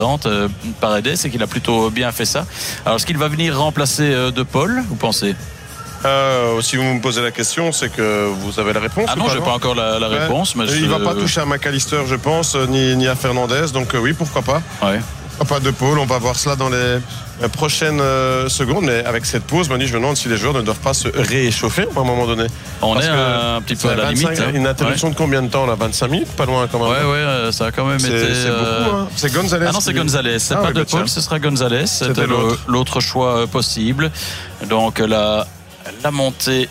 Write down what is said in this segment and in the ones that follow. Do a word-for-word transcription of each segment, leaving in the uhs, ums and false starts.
Euh, Paredes, c'est qu'il a plutôt bien fait ça. Alors, est-ce qu'il va venir remplacer euh, De Paul, vous pensez? Euh, si vous me posez la question, c'est que vous avez la réponse. Ah non, je n'ai pas encore la, la ouais. réponse. Mais il ne je... va pas toucher à McAllister, je pense, ni, ni à Fernandez. Donc euh, oui, pourquoi pas. Ouais. Pourquoi pas De Paul. On va voir cela dans les euh, prochaines euh, secondes. Mais avec cette pause, Manu, je me demande si les joueurs ne doivent pas se réchauffer à un moment donné. On Parce est un, un petit peu à la vingt-cinq, limite. Hein. Une interruption ouais. de combien de temps là? vingt-cinq minutes? Pas loin quand même. Ouais, ouais, ça a quand même c'est, été. C'est beaucoup. Hein. C'est Gonzalez. Ah non, c'est Gonzalez. C'est ah, pas ouais, De Paul, ce sera Gonzalez. C'était, C'était l'autre. Le, l'autre choix possible. Donc la, la montée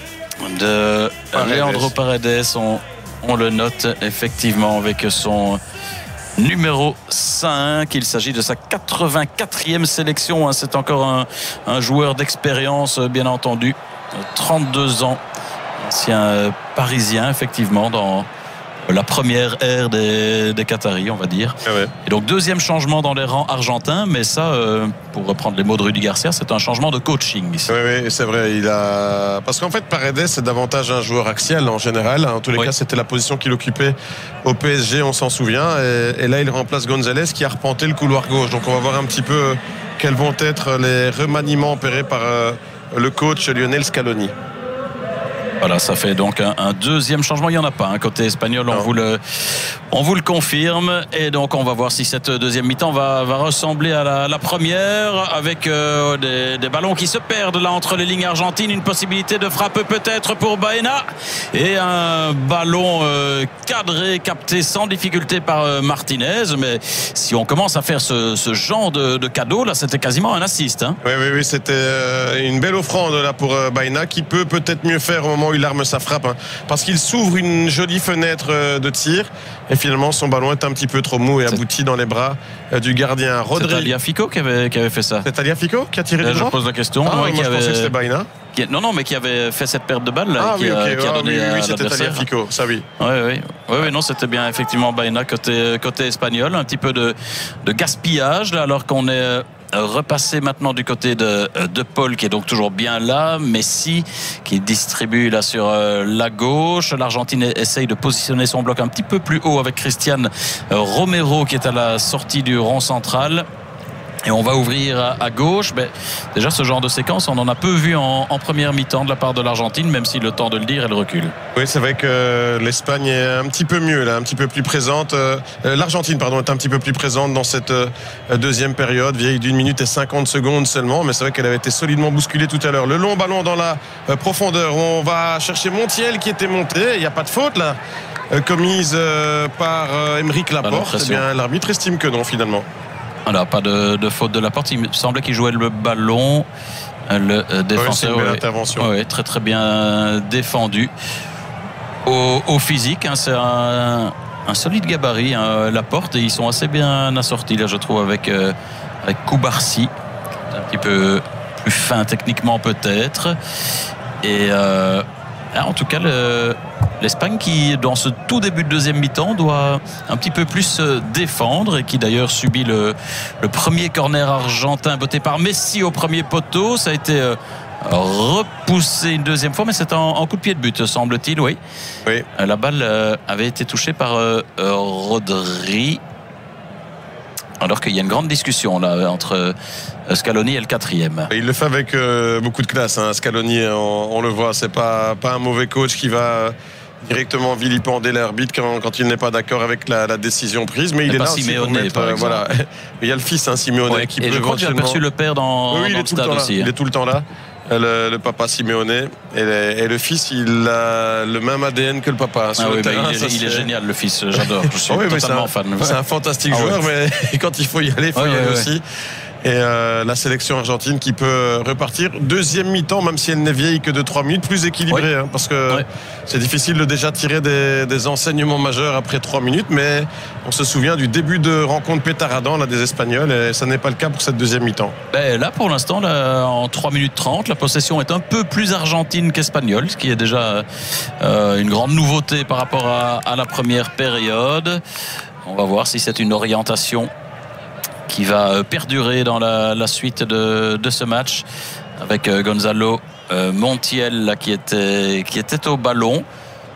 de Paredes. Leandro Paredes, on, on le note effectivement avec son numéro cinq. Il s'agit de sa quatre-vingt-quatrième sélection. C'est encore un, un joueur d'expérience, bien entendu. trente-deux ans, ancien parisien, effectivement, dans la première ère des, des Qataris, on va dire. Ah ouais. Et donc, deuxième changement dans les rangs argentins, mais ça, euh, pour reprendre les mots de Rudy Garcia, c'est un changement de coaching ici. Oui, oui, c'est vrai. Il a... Parce qu'en fait, Paredes, c'est davantage un joueur axial en général. En tous les oui. cas, c'était la position qu'il occupait au P S G, on s'en souvient. Et, et là, il remplace Gonzalez qui a repenté le couloir gauche. Donc, on va voir un petit peu quels vont être les remaniements opérés par euh, le coach Lionel Scaloni. Voilà, ça fait donc un, un deuxième changement. Il n'y en a pas. Hein. Côté espagnol, on vous, le, on vous le confirme. Et donc, on va voir si cette deuxième mi-temps va, va ressembler à la, la première, avec euh, des, des ballons qui se perdent là entre les lignes argentines. Une possibilité de frappe peut-être pour Baena. Et un ballon euh, cadré, capté sans difficulté par euh, Martinez. Mais si on commence à faire ce, ce genre de, de cadeau, là, c'était quasiment un assist. Hein. Oui, oui, oui. C'était euh, une belle offrande là, pour euh, Baena, qui peut peut-être mieux faire au moment où il arme sa frappe, hein, parce qu'il s'ouvre une jolie fenêtre de tir et finalement son ballon est un petit peu trop mou et aboutit dans les bras du gardien. Rodri... C'est Tagliafico qui avait, qui avait fait ça. C'est Tagliafico qui a tiré Là, du je droit. pose la question. Ah, moi, moi, qui je avait... pensais que c'était Baena. Qui... Non, non, mais qui avait fait cette perte de balle là, ah, qui, oui, a, okay. qui a ah, donné oui, oui, à c'était Tagliafico, ça oui. Oui, oui, oui, oui, non, c'était bien effectivement Baena côté, côté espagnol. Un petit peu de, de gaspillage là, alors qu'on est repassé maintenant du côté de, de Paul qui est donc toujours bien là. Messi qui distribue là sur euh, la gauche. L'Argentine essaye de positionner son bloc un petit peu plus haut avec Christian Romero qui est à la sortie du rond central. Et on va ouvrir à, à gauche. Mais déjà, ce genre de séquence, on en a peu vu en, en première mi-temps de la part de l'Argentine, même si le temps de le dire, elle recule. Oui, c'est vrai que l'Espagne est un petit peu mieux, là, un petit peu plus présente. Euh, L'Argentine, pardon, est un petit peu plus présente dans cette euh, deuxième période, vieille d'une minute et cinquante secondes seulement. Mais c'est vrai qu'elle avait été solidement bousculée tout à l'heure. Le long ballon dans la euh, profondeur. On va chercher Montiel qui était monté. Il n'y a pas de faute, là, euh, commise euh, par euh, Aymeric Laporte. Eh bien, l'arbitre estime que non, finalement. Alors, pas de, de faute de Laporte. Il me semblait qu'il jouait le ballon. Le euh, défenseur. Ouais, c'est une belle ouais, intervention. Ouais, très très bien défendu. Au, au physique, hein, c'est un, un solide gabarit, hein, Laporte. Et ils sont assez bien assortis, là, je trouve, avec, euh, avec Koubarsi. Un petit peu plus fin techniquement, peut-être. Et. Euh, En tout cas, le, l'Espagne qui, dans ce tout début de deuxième mi-temps, doit un petit peu plus se défendre et qui d'ailleurs subit le, le premier corner argentin botté par Messi au premier poteau. Ça a été euh, repoussé une deuxième fois, mais c'est en, en coup de pied de but, semble-t-il, oui. Oui. La balle euh, avait été touchée par euh, euh, Rodri. Alors qu'il y a une grande discussion là entre Scaloni et le quatrième. Il le fait avec euh, beaucoup de classe, hein. Scaloni, on, on le voit, c'est pas, pas un mauvais coach qui va directement vilipender l'arbitre quand, quand il n'est pas d'accord avec la, la décision prise, mais il est là aussi pour mettre, euh, voilà. Il y a le fils, hein, Simeone, ouais, qui et peut je crois que j'ai aperçu le père dans, oui, dans il le stade aussi. Là. Il est tout le temps là. Le, le papa Simeone et le, et le fils, il a le même A D N que le papa. Sur ah le oui, terrain, il, est, il est génial, le fils, j'adore. Je suis oh oui, totalement un, fan. C'est un fantastique ah joueur, ouais. Mais quand il faut y aller, il faut ouais, y aller ouais, aussi. Et euh, la sélection argentine qui peut repartir. Deuxième mi-temps, même si elle n'est vieille que de trois minutes, plus équilibrée. Ouais. Hein, parce que ouais. c'est difficile de déjà tirer des, des enseignements majeurs après trois minutes. Mais on se souvient du début de rencontre pétaradant là, des Espagnols. Et ça n'est pas le cas pour cette deuxième mi-temps. Ben, là, pour l'instant, là, en trois minutes trente, la possession est un peu plus argentine qu'espagnole. Ce qui est déjà euh, une grande nouveauté par rapport à, à la première période. On va voir si c'est une orientation qui va perdurer dans la, la suite de, de ce match avec Gonzalo euh, Montiel là, qui, était, qui était au ballon.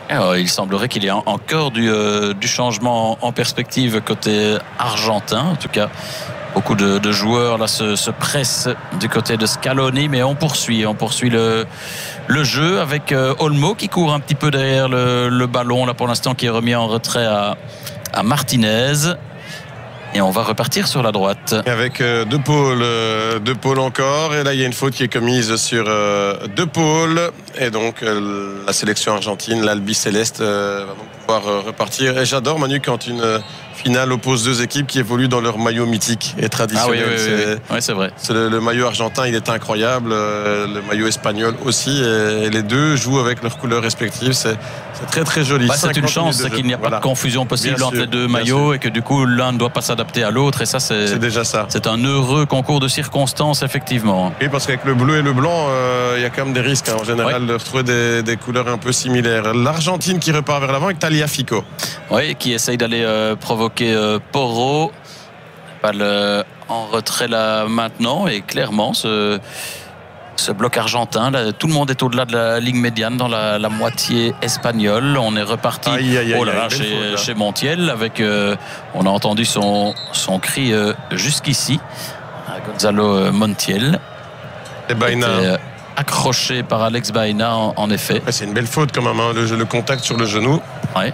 Alors, il semblerait qu'il y ait encore du, euh, du changement en perspective côté argentin. En tout cas, beaucoup de, de joueurs là se, se pressent du côté de Scaloni, mais on poursuit, on poursuit le, le jeu avec euh, Olmo qui court un petit peu derrière le, le ballon là pour l'instant, qui est remis en retrait à, à Martinez. Et on va repartir sur la droite. Avec euh, De Paul, euh, De Paul encore. Et là, il y a une faute qui est commise sur euh, De Paul. Et donc, euh, la sélection argentine, l'Albi Céleste, euh, va donc pouvoir euh, repartir. Et j'adore, Manu, quand une euh, finale oppose deux équipes qui évoluent dans leur maillot mythique et traditionnel. Ah oui, oui, c'est, oui, oui. Ouais, c'est vrai. C'est le, le maillot argentin, il est incroyable. Euh, le maillot espagnol aussi. Et, et les deux jouent avec leurs couleurs respectives. C'est, c'est très, très joli. Bah, c'est une chance, c'est qu'il n'y a voilà. pas de confusion possible Bien entre sûr, les deux maillots et que du coup, l'un ne doit pas s'adapter à l'autre. Et ça, c'est, c'est déjà ça. C'est un heureux concours de circonstances, effectivement. Oui, parce qu'avec le bleu et le blanc, euh, il y a quand même des risques, hein, en général, ouais. de retrouver des, des couleurs un peu similaires. L'Argentine qui repart vers l'avant avec Tagliafico. Oui, qui essaye d'aller euh, provoquer euh, Porro. Pas le, en retrait là maintenant. Et clairement, ce, ce bloc argentin, là, tout le monde est au-delà de la ligne médiane dans la, la moitié espagnole. On est reparti aïe, aïe, aïe, oh là là, aïe, chez, faute, là. chez Montiel. Avec, euh, on a entendu son, son cri euh, jusqu'ici. Gonzalo Montiel. Et Baena. Était, euh, accroché par Alex Baena, en, en effet. Ouais, c'est une belle faute quand même, hein, le, le contact sur le genou. Ouais.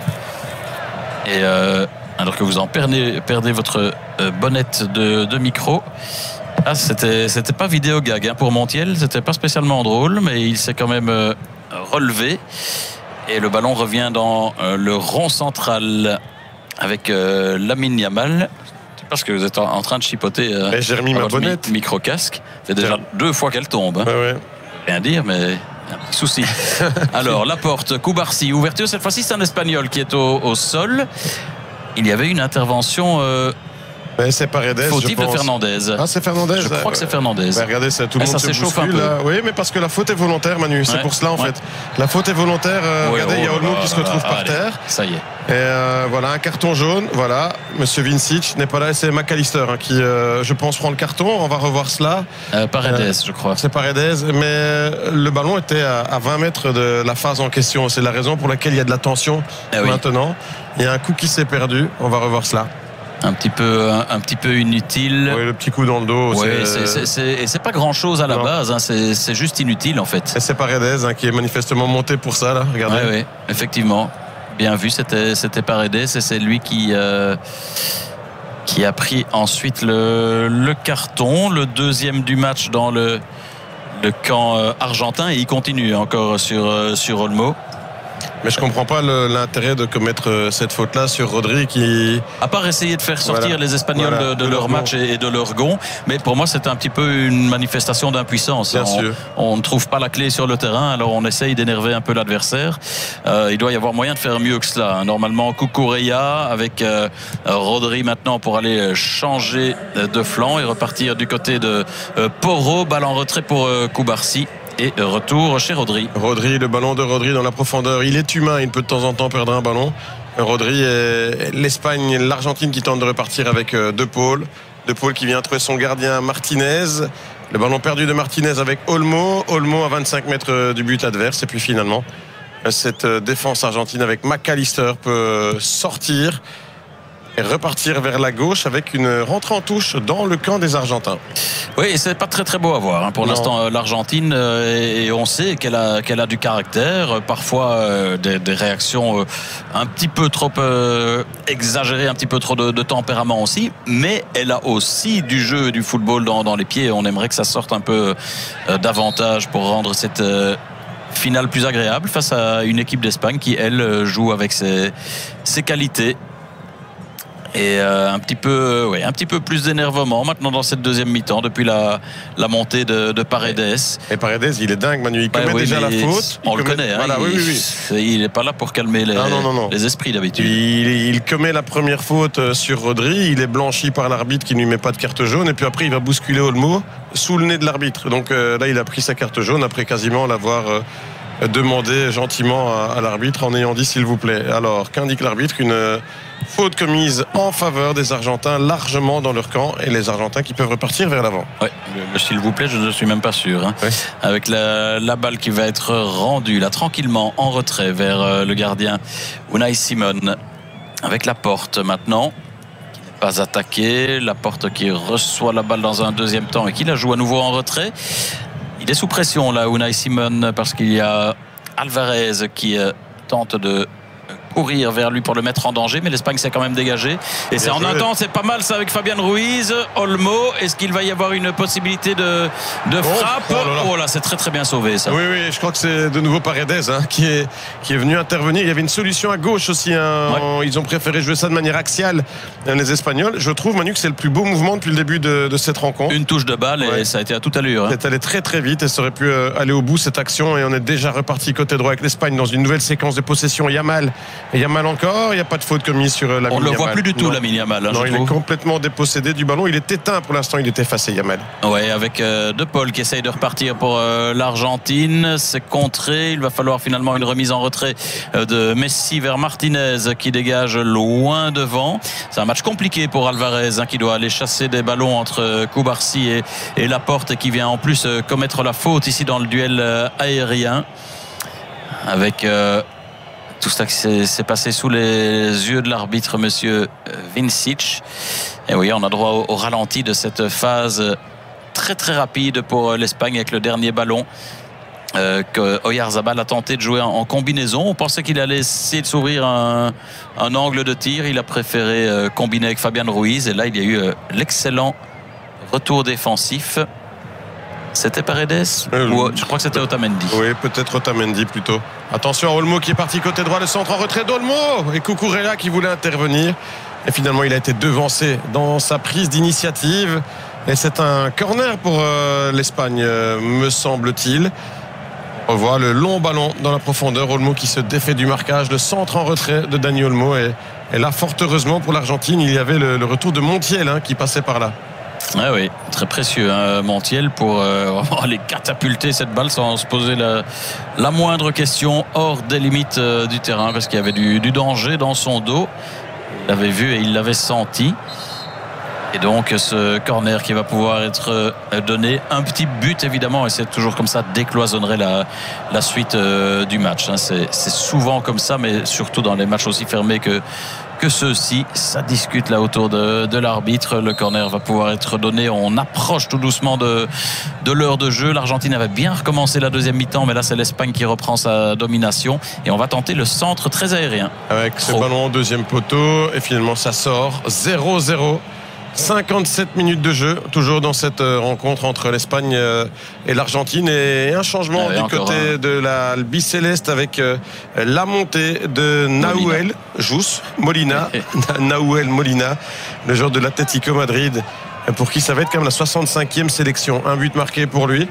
Et euh, alors que vous en perdez, perdez votre euh, bonnette de, de micro. Ah, c'était, c'était pas vidéo gag hein, pour Montiel, c'était pas spécialement drôle, mais il s'est quand même euh, relevé. Et le ballon revient dans euh, le rond central avec euh, Lamine Yamal. Parce que vous êtes en train de chipoter euh, j'ai remis ma bonnette. Mi- micro-casque. C'est déjà Tiens. deux fois qu'elle tombe. Hein. Ouais, ouais. Rien dire, mais un petit souci. Alors, Laporte, Cubarsí, ouverture. Cette fois-ci, c'est un Espagnol qui est au, au sol. Il y avait une intervention euh, Mais c'est Paredes, fautive je de pense. Fernandez. Ah, c'est Fernandez. Je crois que c'est Fernandez. Bah, regardez, ça, tout le Et monde ça se s'échauffe un bouscule, peu. là. Oui, mais parce que la faute est volontaire, Manu. C'est ouais. pour cela, en ouais. fait. La faute est volontaire. Euh, ouais, regardez, il oh, y a Olmo oh, qui se retrouve oh, par allez, terre. Ça y est. Et euh, voilà, un carton jaune. Voilà, Monsieur Vincic n'est pas là. C'est McAllister hein, qui, euh, je pense, prend le carton. On va revoir cela. Euh, Paredes, euh, je crois. C'est Paredes, mais le ballon était à, à vingt mètres de la phase en question. C'est la raison pour laquelle il y a de la tension eh oui. maintenant. Il y a un coup qui s'est perdu. On va revoir cela. Un petit peu, un, un petit peu inutile. Oui, le petit coup dans le dos. Ouais, c'est, c'est, c'est, c'est, et c'est pas grand-chose à la non. base. Hein, c'est, c'est juste inutile en fait. Et c'est Paredes hein, qui est manifestement monté pour ça. Là. Regardez. Oui, ouais, effectivement. Bien vu, c'était, c'était Paredes et c'est lui qui, euh, qui a pris ensuite le, le carton, le deuxième du match dans le, le camp euh, argentin et il continue encore sur, euh, sur Olmo. Mais je comprends pas le, l'intérêt de commettre cette faute-là sur Rodri qui... À part essayer de faire sortir voilà. les Espagnols voilà. de, de, de leur match et, et de leur gond, mais pour moi c'est un petit peu une manifestation d'impuissance. Bien on, sûr. on ne trouve pas la clé sur le terrain, alors on essaye d'énerver un peu l'adversaire. Euh, il doit y avoir moyen de faire mieux que cela. Normalement, Cucurella avec euh, Rodri maintenant pour aller changer de flanc et repartir du côté de euh, Porro, balle en retrait pour euh, Cubarsí. Et retour chez Rodri. Rodri, le ballon de Rodri dans la profondeur. Il est humain, il peut de temps en temps perdre un ballon. Rodri et l'Espagne, l'Argentine qui tente de repartir avec De Paul. De Paul qui vient trouver son gardien Martinez. Le ballon perdu de Martinez avec Olmo. Olmo à vingt-cinq mètres du but adverse. Et puis finalement, cette défense argentine avec McAllister peut sortir et repartir vers la gauche avec une rentrée en touche dans le camp des Argentins. Oui, et c'est pas très très beau à voir hein, pour non. l'instant euh, l'Argentine euh, et on sait qu'elle a qu'elle a du caractère, euh, parfois euh, des, des réactions euh, un petit peu trop euh, exagérées, un petit peu trop de, de tempérament aussi, mais elle a aussi du jeu et du football dans, dans les pieds. On aimerait que ça sorte un peu euh, davantage pour rendre cette euh, finale plus agréable face à une équipe d'Espagne qui elle joue avec ses, ses qualités. Et euh, un petit peu, euh, ouais, un petit peu plus d'énervement maintenant dans cette deuxième mi-temps depuis la, la montée de, de Paredes. Et Paredes, il est dingue, Manu. Il commet ouais, oui, déjà la faute. On il le commet... connaît. Hein, voilà, il, oui, oui, oui. il est pas là pour calmer les, non, non, non, non. les esprits d'habitude. Il, il commet la première faute sur Rodri. Il est blanchi par l'arbitre qui ne lui met pas de carte jaune. Et puis après, il va bousculer Olmo sous le nez de l'arbitre. Donc euh, là, il a pris sa carte jaune après quasiment l'avoir euh, demandé gentiment à, à l'arbitre en ayant dit s'il vous plaît. Alors, qu'indique l'arbitre? Une faute commise en faveur des Argentins, largement dans leur camp, et les Argentins qui peuvent repartir vers l'avant. Oui, s'il vous plaît, je ne suis même pas sûr. Hein. Oui. Avec la, la balle qui va être rendue là tranquillement en retrait vers le gardien Unai Simon. Avec la porte maintenant, qui n'est pas attaquée. La porte qui reçoit la balle dans un deuxième temps et qui la joue à nouveau en retrait. Il est sous pression là, Unai Simon, parce qu'il y a Alvarez qui euh, tente de courir vers lui pour le mettre en danger, mais l'Espagne s'est quand même dégagée. Et c'est en un temps, c'est pas mal ça avec Fabian Ruiz. Olmo, est-ce qu'il va y avoir une possibilité de, de frappe? Oh, oh là, là. Oh là, c'est très très bien sauvé ça. Oui, oui, je crois que c'est de nouveau Paredes hein, qui, est, qui est venu intervenir. Il y avait une solution à gauche aussi. Hein. Ouais. Ils ont préféré jouer ça de manière axiale, les Espagnols. Je trouve, Manu, que c'est le plus beau mouvement depuis le début de, de cette rencontre. Une touche de balle ouais. et ça a été à toute allure. Hein. C'est allé très très vite et ça aurait pu aller au bout cette action. Et on est déjà reparti côté droit avec l'Espagne dans une nouvelle séquence de possession. Yamal et Yamal encore. Il n'y a pas de faute commise sur Lamine Yamal. On ne le voit plus du tout, Lamine Yamal. Hein, non, je il trouve. est complètement dépossédé du ballon. Il est éteint pour l'instant. Il est effacé, Yamal. Oui, avec euh, De Paul qui essaye de repartir pour euh, l'Argentine. C'est contré. Il va falloir finalement une remise en retrait euh, de Messi vers Martinez qui dégage loin devant. C'est un match compliqué pour Alvarez hein, qui doit aller chasser des ballons entre Koubarsi et, et Laporte et qui vient en plus euh, commettre la faute ici dans le duel euh, aérien. Avec... Euh, Tout ça qui s'est passé sous les yeux de l'arbitre, monsieur Vincic. Et oui, on a droit au, au ralenti de cette phase très très rapide pour l'Espagne avec le dernier ballon euh, que Oyarzabal a tenté de jouer en, en combinaison. On pensait qu'il allait essayer de s'ouvrir un, un angle de tir. Il a préféré euh, combiner avec Fabian Ruiz. Et là, il y a eu euh, l'excellent retour défensif. C'était Paredes euh, ou je crois que c'était Otamendi. Oui, peut-être Otamendi plutôt. Attention à Olmo qui est parti côté droit, le centre en retrait d'Olmo et Cucurella qui voulait intervenir. Et finalement, il a été devancé dans sa prise d'initiative. Et c'est un corner pour euh, l'Espagne, euh, me semble-t-il. On voit le long ballon dans la profondeur. Olmo qui se défait du marquage, le centre en retrait de Dani Olmo. Et, et là, fort heureusement pour l'Argentine, il y avait le, le retour de Montiel hein, qui passait par là. Ah oui, très précieux hein, Montiel pour euh, aller catapulter cette balle sans se poser la, la moindre question hors des limites euh, du terrain parce qu'il y avait du, du danger dans son dos. Il l'avait vu et il l'avait senti. Et donc ce corner qui va pouvoir être donné, un petit but évidemment, et c'est toujours comme ça, décloisonnerait la, la suite euh, du match. Hein. C'est, c'est souvent comme ça, mais surtout dans les matchs aussi fermés que que ceux-ci, ça discute là autour de, de l'arbitre. Le corner va pouvoir être donné. On approche tout doucement de, de l'heure de jeu. L'Argentine avait bien recommencé la deuxième mi-temps, mais là c'est l'Espagne qui reprend sa domination et on va tenter le centre très aérien. Avec ce oh. ballon au deuxième poteau et finalement ça sort zéro zéro. cinquante-sept minutes de jeu, toujours dans cette rencontre entre l'Espagne et l'Argentine. Et un changement ah du côté un... de la Bicéleste avec la montée de Nahuel Jus Molina. Nahuel Molina, le joueur de l'Atlético Madrid, pour qui ça va être quand même la soixante-cinquième sélection. Un but marqué pour lui. Et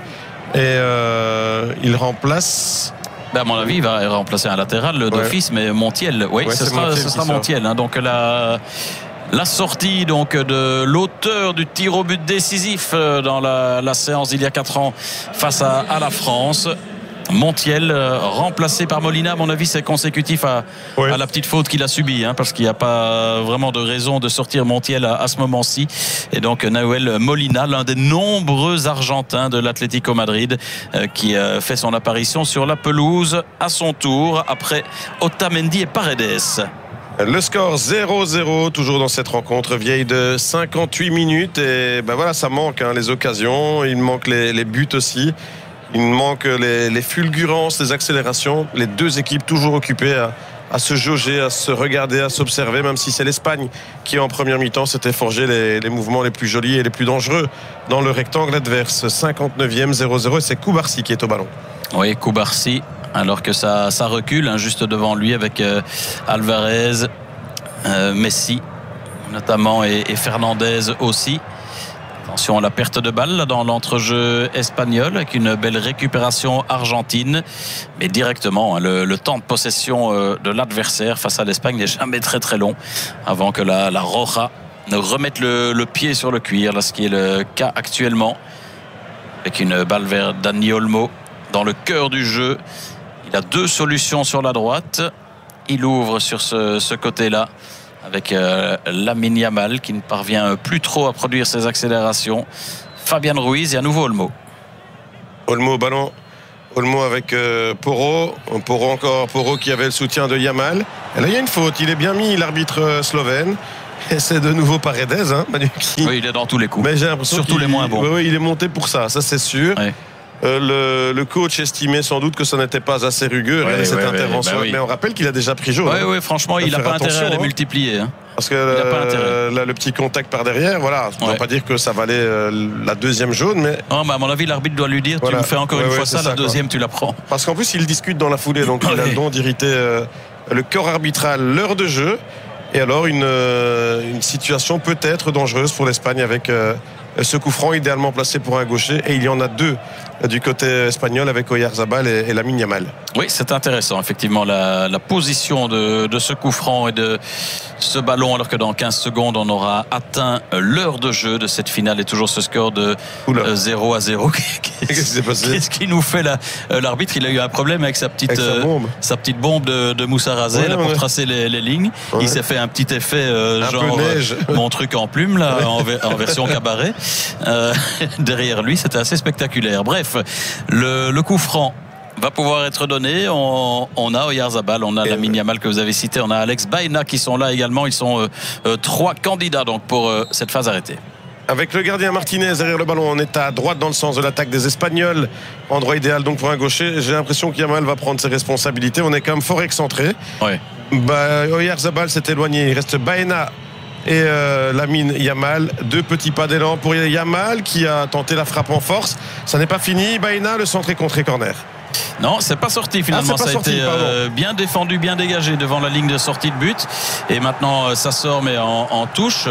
euh, il remplace... Ben à mon avis, il va remplacer un latéral d'office, ouais. mais Montiel. Oui, ouais, ce sera Montiel. Ce sera Montiel hein. Donc la... La sortie donc de l'auteur du tir au but décisif dans la, la séance d'il y a quatre ans face à, à la France. Montiel remplacé par Molina, à mon avis c'est consécutif à, oui. à la petite faute qu'il a subie hein, parce qu'il n'y a pas vraiment de raison de sortir Montiel à, à ce moment-ci. Et donc Nahuel Molina, l'un des nombreux Argentins de l'Atlético Madrid euh, qui euh, fait son apparition sur la pelouse à son tour après Otamendi et Paredes. Le score zéro zéro, toujours dans cette rencontre vieille de cinquante-huit minutes. Et ben voilà, ça manque hein, les occasions, il manque les, les buts aussi. Il manque les, les fulgurances, les accélérations. Les deux équipes toujours occupées à, à se jauger, à se regarder, à s'observer, même si c'est l'Espagne qui en première mi-temps s'était forgé les, les mouvements les plus jolis et les plus dangereux dans le rectangle adverse. cinquante-neuvième, zéro zéro, et c'est Koubarsi qui est au ballon. Oui, Koubarsi. Alors que ça, ça recule hein, juste devant lui avec euh, Alvarez, euh, Messi notamment et, et Fernandez aussi. Attention à la perte de balle là, dans l'entrejeu espagnol avec une belle récupération argentine. Mais directement, hein, le, le temps de possession euh, de l'adversaire face à l'Espagne n'est jamais très très long avant que la, la Roja ne remette le, le pied sur le cuir. Là, ce qui est le cas actuellement avec une balle vers Dani Olmo dans le cœur du jeu. Il a deux solutions sur la droite. Il ouvre sur ce, ce côté-là avec euh, Lamine Yamal qui ne parvient plus trop à produire ses accélérations. Fabian Ruiz et à nouveau Olmo. Olmo au ballon. Olmo avec euh, Porro. Porro encore. Porro qui avait le soutien de Yamal. Et là, il y a une faute. Il est bien mis, l'arbitre euh, slovène. Et c'est de nouveau Paredes, hein, Manu, qui... Oui, il est dans tous les coups. Mais j'ai l'impression surtout les moins bons. Oui, oui, il est monté pour ça, ça c'est sûr. Oui. Euh, le, le coach estimait sans doute que ça n'était pas assez rugueux ouais, cette ouais, intervention. Ouais, bah oui. Mais on rappelle qu'il a déjà pris jaune. Oui, hein. oui, franchement, il n'a pas intérêt à les multiplier. Hein. Parce que euh, là, le petit contact par derrière, voilà, on ne va pas dire que ça valait euh, la deuxième jaune, mais. Non, mais à mon avis, l'arbitre doit lui dire voilà. Tu me fais encore ouais, une ouais, fois ça, ça, la deuxième, quoi. Tu la prends. Parce qu'en plus, il discute dans la foulée, donc il a le don d'irriter euh, le corps arbitral, l'heure de jeu. Et alors, une, euh, une situation peut-être dangereuse pour l'Espagne avec. Euh, Ce coup franc idéalement placé pour un gaucher, et il y en a deux du côté espagnol avec Oyarzabal et, et Lamine Yamal. Oui, c'est intéressant effectivement la, la position de, de ce coup franc et de ce ballon, alors que dans quinze secondes on aura atteint l'heure de jeu de cette finale et toujours ce score de euh, zéro à zéro. Qu'est-ce qui s'est passé ? Qu'est-ce qui nous fait la, euh, l'arbitre ? Il a eu un problème avec sa petite, avec sa, bombe. Euh, sa petite bombe de, de Moussa Razé ouais, là, pour ouais. tracer les, les lignes. Ouais. Il s'est fait un petit effet euh, un genre euh, mon truc en plume là, en, en version cabaret. Euh, derrière lui, c'était assez spectaculaire. Bref, le, le coup franc va pouvoir être donné. On, on a Oyarzabal, on a Lamine Yamal que vous avez cité, on a Alex Baena qui sont là également. Ils sont euh, euh, trois candidats donc pour euh, cette phase arrêtée. Avec le gardien Martinez derrière le ballon, on est à droite dans le sens de l'attaque des Espagnols. Endroit idéal donc pour un gaucher. J'ai l'impression qu'Yamal va prendre ses responsabilités. On est quand même fort excentré. Ouais. Bah, Oyarzabal s'est éloigné. Il reste Baena et euh, Lamine Yamal. Deux petits pas d'élan pour Yamal qui a tenté la frappe en force. Ça n'est pas fini. Baena, le centre est contré corner. Non, c'est pas sorti finalement. Ah, pas ça sorti, a été euh, bien défendu, bien dégagé devant la ligne de sortie de but. Et maintenant, ça sort mais en, en touche.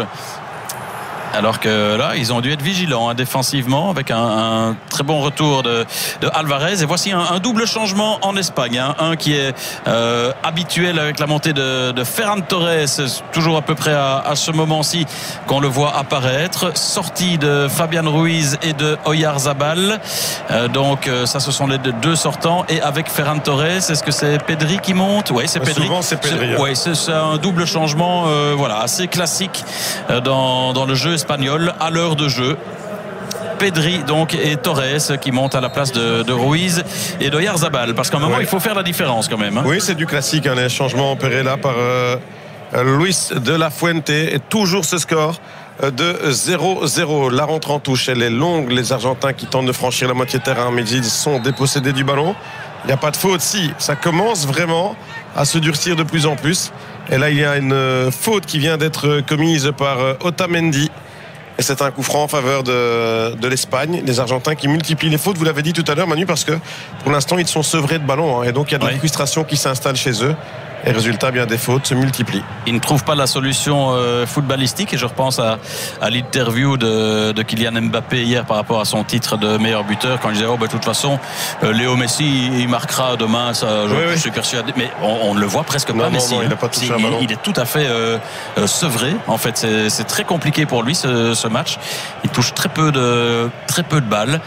Alors que là, ils ont dû être vigilants hein, défensivement avec un, un très bon retour de, de Alvarez. Et voici un, un double changement en Espagne. Hein. Un qui est euh, habituel avec la montée de, de Ferran Torres, toujours à peu près à, à ce moment-ci qu'on le voit apparaître. Sortie de Fabian Ruiz et de Oyarzabal. Euh, donc ça, ce sont les deux sortants. Et avec Ferran Torres, est-ce que c'est Pedri qui monte ? Oui, c'est Pedri. Souvent, c'est Pedri. C'est, ouais, c'est, c'est un double changement euh, voilà, assez classique euh, dans, dans le jeu espagnol à l'heure de jeu. Pedri donc et Torres qui montent à la place de, de Ruiz et d'Oyarzabal, parce qu'à un moment ouais. il faut faire la différence quand même hein. Oui, c'est du classique hein, les changements opérés là par euh, Luis de la Fuente, et toujours ce score de zéro zéro. La rentre en touche, elle est longue. Les Argentins qui tentent de franchir la moitié terrain, mais ils sont dépossédés du ballon. Il n'y a pas de faute. Si, ça commence vraiment à se durcir de plus en plus. Et là, il y a une faute qui vient d'être commise par Otamendi. Et c'est un coup franc en faveur de, de l'Espagne. Les Argentins qui multiplient les fautes, vous l'avez dit tout à l'heure Manu, parce que pour l'instant ils sont sevrés de ballon hein, et donc il y a de la oui. frustration qui s'installe chez eux. Et résultat, bien des fautes se multiplient. Ils ne trouvent pas la solution euh, footballistique, et je repense à, à l'interview de, de Kylian Mbappé hier par rapport à son titre de meilleur buteur, quand il disait oh ben de toute façon euh, Léo Messi il marquera demain, ça je, oui, je oui. suis persuadé, mais on, on ne le voit presque non, pas non, Messi. Non, il, a pas touché il, un ballon. il est tout à fait euh, euh, sevré. En fait, c'est, c'est très compliqué pour lui ce, ce match. Il touche très peu de très peu de balles.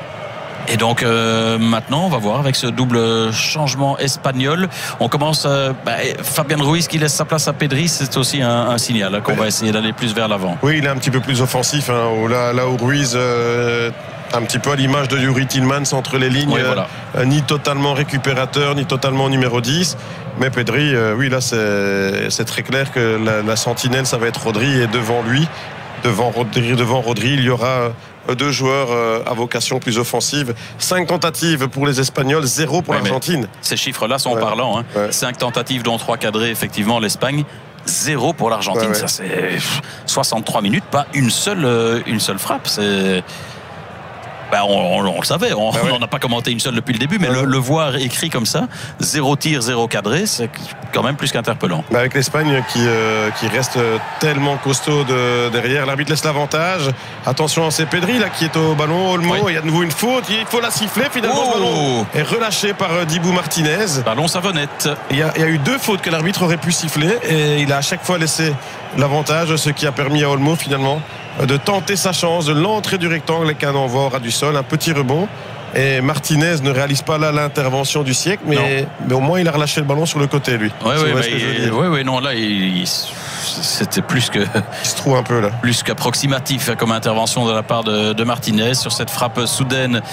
Et donc euh, maintenant on va voir avec ce double changement espagnol, on commence euh, bah, Fabian Ruiz qui laisse sa place à Pedri, c'est aussi un, un signal hein, qu'on ouais. va essayer d'aller plus vers l'avant. Oui, il est un petit peu plus offensif hein, là, là où Ruiz euh, un petit peu à l'image de Yuri Tillmans entre les lignes, oui, voilà. euh, ni totalement récupérateur ni totalement numéro dix, mais Pedri euh, oui là c'est, c'est très clair que la, la sentinelle ça va être Rodri, et devant lui devant Rodri, devant Rodri il y aura deux joueurs à vocation plus offensive. Cinq tentatives pour les Espagnols, zéro pour ouais, l'Argentine. Ces chiffres-là sont ouais. parlants. Hein. Ouais. Cinq tentatives, dont trois cadrées, effectivement, l'Espagne. Zéro pour l'Argentine. Ouais, ouais. Ça, c'est soixante-trois minutes, pas une seule, une seule frappe. C'est... Ben, on, on, on le savait, on n'en ben ouais. a pas commenté une seule depuis le début, mais ouais. le, le voir écrit comme ça, zéro tir, zéro cadré, c'est quand même plus qu'interpellant. Ben avec l'Espagne qui, euh, qui reste tellement costaud de, derrière, l'arbitre laisse l'avantage. Attention, c'est Pedri là qui est au ballon, Olmo, oui. il y a de nouveau une faute, il faut la siffler, finalement oh. le ballon est relâché par euh, Dibou Martinez. Ballon savonnette. Il y, a, il y a eu deux fautes que l'arbitre aurait pu siffler, et il a à chaque fois laissé l'avantage, ce qui a permis à Olmo finalement de tenter sa chance de l'entrée du rectangle avec un envoi ras du sol, un petit rebond, Et Martinez ne réalise pas là l'intervention du siècle, mais, mais au moins il a relâché le ballon sur le côté, lui. Oui, oui, oui, oui, oui, non, là, il, il, c'était plus que. Il se trouve un peu là. Plus qu'approximatif comme intervention de la part de, de Martinez sur cette frappe soudaine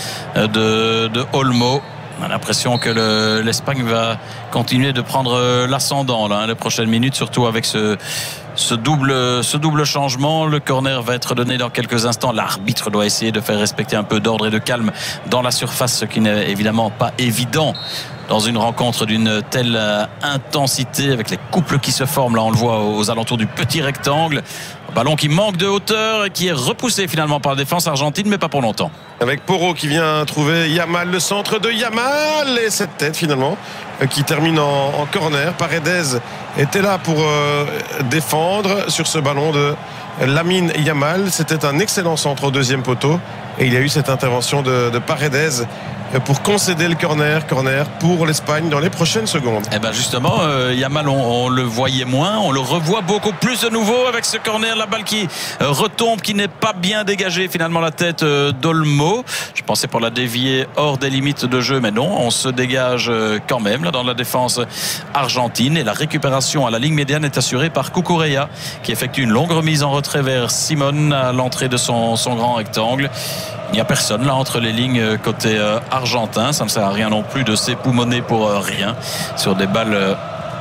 de, de Olmo. On a l'impression que le, l'Espagne va continuer de prendre l'ascendant là, hein, les prochaines minutes, surtout avec ce, ce, double, ce double changement. Le corner va être donné dans quelques instants. L'arbitre doit essayer de faire respecter un peu d'ordre et de calme dans la surface, ce qui n'est évidemment pas évident dans une rencontre d'une telle intensité, avec les couples qui se forment. Là, on le voit aux alentours du petit rectangle. Un ballon qui manque de hauteur et qui est repoussé finalement par la défense argentine, mais pas pour longtemps. Avec Porro qui vient trouver Yamal, le centre de Yamal, et cette tête finalement qui termine en, en corner. Paredes était là pour euh, défendre sur ce ballon de Lamine Yamal. C'était un excellent centre au deuxième poteau, et il y a eu cette intervention de, de Paredes pour concéder le corner, corner pour l'Espagne dans les prochaines secondes. Et ben justement, euh, Yamal, on, on le voyait moins, on le revoit beaucoup plus de nouveau avec ce corner, la balle qui euh, retombe, qui n'est pas bien dégagée, finalement la tête euh, d'Olmo. Je pensais pour la dévier hors des limites de jeu, mais non, on se dégage euh, quand même là dans la défense argentine, et la récupération à la ligne médiane est assurée par Cucurella, qui effectue une longue remise en retrait vers Simon à l'entrée de son, son grand rectangle. Il n'y a personne là entre les lignes côté euh, argentin. Ça ne sert à rien non plus de s'époumoner pour euh, rien sur des balles euh,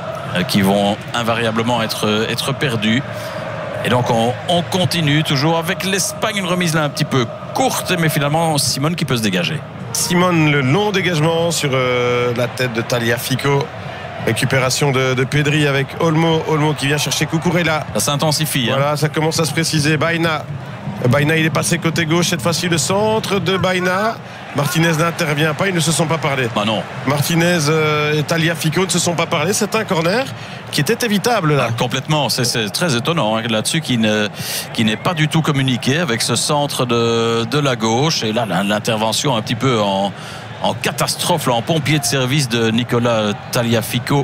qui vont invariablement être, être perdues. Et donc on, on continue toujours avec l'Espagne, une remise là un petit peu courte, mais finalement Simon qui peut se dégager. Simon, le long dégagement sur euh, la tête de Tagliafico. Récupération de, de Pedri avec Olmo. Olmo qui vient chercher Cucurella. Ça s'intensifie. Voilà, hein. Ça commence à se préciser. Baena. Baena, il est passé côté gauche. Cette fois-ci, le centre de Baena. Martinez n'intervient pas. Ils ne se sont pas parlé. Ah non. Martinez euh, et Tagliafico ne se sont pas parlé. C'est un corner qui était évitable là. Ah, complètement. C'est, c'est très étonnant hein, là-dessus qui, ne, qui n'est pas du tout communiqué avec ce centre de, de la gauche. Et là, l'intervention un petit peu en. en catastrophe, là, en pompier de service de Nicolas Tagliafico.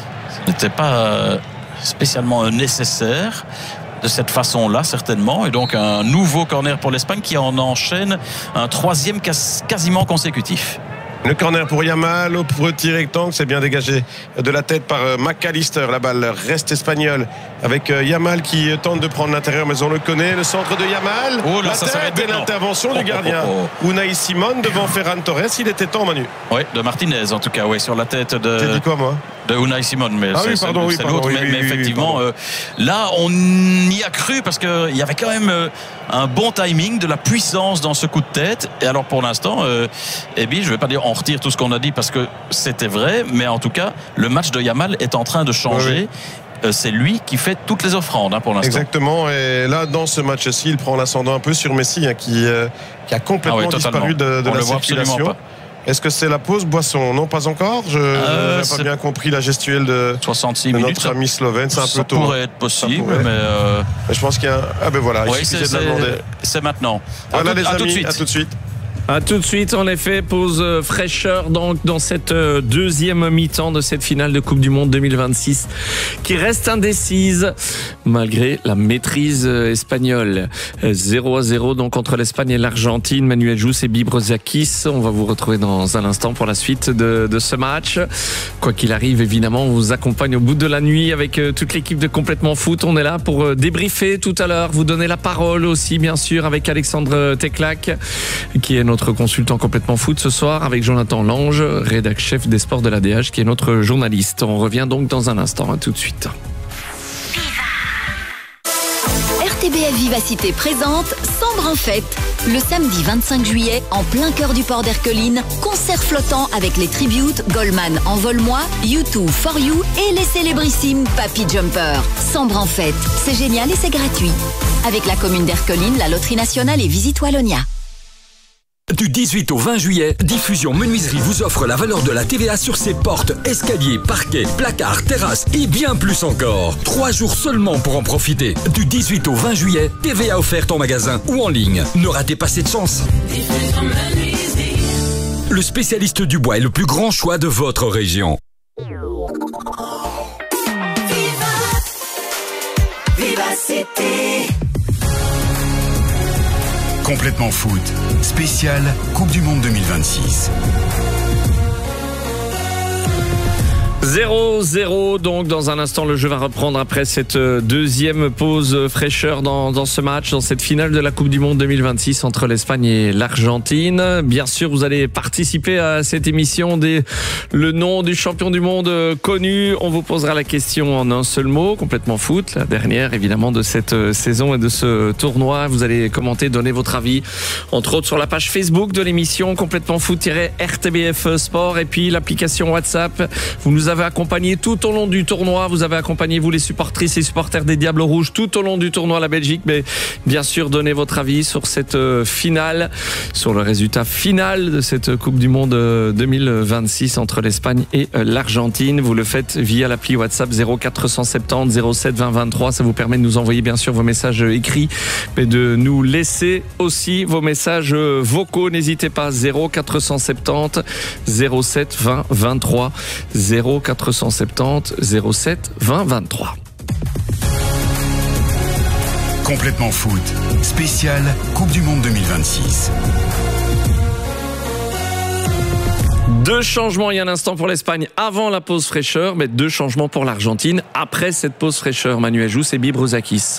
Ce n'était pas spécialement nécessaire de cette façon-là, certainement. Et donc, un nouveau corner pour l'Espagne qui en enchaîne un troisième quasiment consécutif. Le corner pour Yamal au petit rectangle, c'est bien dégagé de la tête par McAllister. La balle reste espagnole avec Yamal qui tente de prendre l'intérieur, mais on le connaît. Le centre de Yamal. Oh là, la ça tête et l'intervention oh, du gardien. oh, oh, oh. Unai Simon devant Ferran Torres. Il était temps, Manu. Oui, de Martinez en tout cas, oui, sur la tête de. T'as dit quoi, moi? De Unai Simon, mais ah c'est, oui, pardon, c'est, oui, c'est pardon, l'autre. oui, mais, oui, mais oui, effectivement, oui, euh, là, on y a cru parce qu'il y avait quand même euh, un bon timing, de la puissance dans ce coup de tête. Et alors, pour l'instant, euh, eh bien, je ne vais pas dire on retire tout ce qu'on a dit parce que c'était vrai, mais en tout cas, le match de Yamal est en train de changer. Oui. Euh, c'est lui qui fait toutes les offrandes hein, pour l'instant. Exactement. Et là, dans ce match-ci, il prend l'ascendant un peu sur Messi, hein, qui, euh, qui a complètement ah oui, disparu de, de on la le voit circulation. Absolument pas. Est-ce que c'est la pause boisson? Non, pas encore. Je euh, n'ai pas bien compris la gestuelle de, soixante-six de minutes, notre ami slovène. C'est un ça peu tôt. Pourrait être possible, pourrait. mais euh... je pense qu'il y a. Un... Ah ben voilà. Oui, il c'est, de la demander. c'est maintenant. Voilà à tout, les à amis. tout de suite. À tout de suite. A tout de suite, en effet, pause fraîcheur donc dans cette deuxième mi-temps de cette finale de Coupe du Monde deux mille vingt-six qui reste indécise malgré la maîtrise espagnole. zéro à zéro donc entre l'Espagne et l'Argentine. Manuel Jousse et Bibrozakis. On va vous retrouver dans un instant pour la suite de, de ce match. Quoi qu'il arrive, évidemment, on vous accompagne au bout de la nuit avec toute l'équipe de Complètement Foot. On est là pour débriefer tout à l'heure, vous donner la parole aussi, bien sûr, avec Alexandre Teclac, qui est notre consultant Complètement Foot ce soir, avec Jonathan Lange, rédac chef des sports de l'A D H, qui est notre journaliste. On revient donc dans un instant. À tout de suite. R T B F Vivacité présente Sambre en fête. Le samedi vingt-cinq juillet, en plein cœur du port d'Erqueline, concert flottant avec les tributes Goldman Envole-moi, U deux For You et les célébrissimes Papy Jumper. Sambre en fête, c'est génial et c'est gratuit. Avec la commune d'Erqueline, la Loterie Nationale et Visite Wallonia. Du dix-huit au vingt juillet, Diffusion Menuiserie vous offre la valeur de la T V A sur ses portes, escaliers, parquets, placards, terrasses et bien plus encore. Trois jours seulement pour en profiter. Du dix-huit au vingt juillet, T V A offerte en magasin ou en ligne. Ne ratez pas cette chance. Le spécialiste du bois est le plus grand choix de votre région. Viva, Vivacité. Complètement foot, spécial Coupe du Monde deux mille vingt-six. zéro zéro, donc dans un instant le jeu va reprendre après cette deuxième pause fraîcheur dans, dans ce match, dans cette finale de la Coupe du Monde deux mille vingt-six entre l'Espagne et l'Argentine. Bien sûr, vous allez participer à cette émission des le nom du champion du monde connu. On vous posera la question en un seul mot, complètement foot, la dernière évidemment de cette saison et de ce tournoi. Vous allez commenter, donner votre avis, entre autres sur la page Facebook de l'émission complètement foot-R T B F Sport, et puis l'application WhatsApp. Vous nous avez accompagné tout au long du tournoi, vous avez accompagné vous les supportrices et supporters des Diables Rouges tout au long du tournoi à la Belgique, mais bien sûr donnez votre avis sur cette finale, sur le résultat final de cette Coupe du Monde deux mille vingt-six entre l'Espagne et l'Argentine. Vous le faites via l'appli WhatsApp zéro quatre cent soixante-dix zéro sept vingt vingt-trois, ça vous permet de nous envoyer bien sûr vos messages écrits, mais de nous laisser aussi vos messages vocaux, n'hésitez pas, zéro quatre cent soixante-dix zéro sept vingt vingt-trois, zéro quatre cent soixante-dix zéro sept vingt vingt-trois. Complètement foot, spécial Coupe du Monde deux mille vingt-six. Deux changements il y a un instant pour l'Espagne avant la pause fraîcheur, mais deux changements pour l'Argentine après cette pause fraîcheur. Manuel Jousse et Bibrozakis.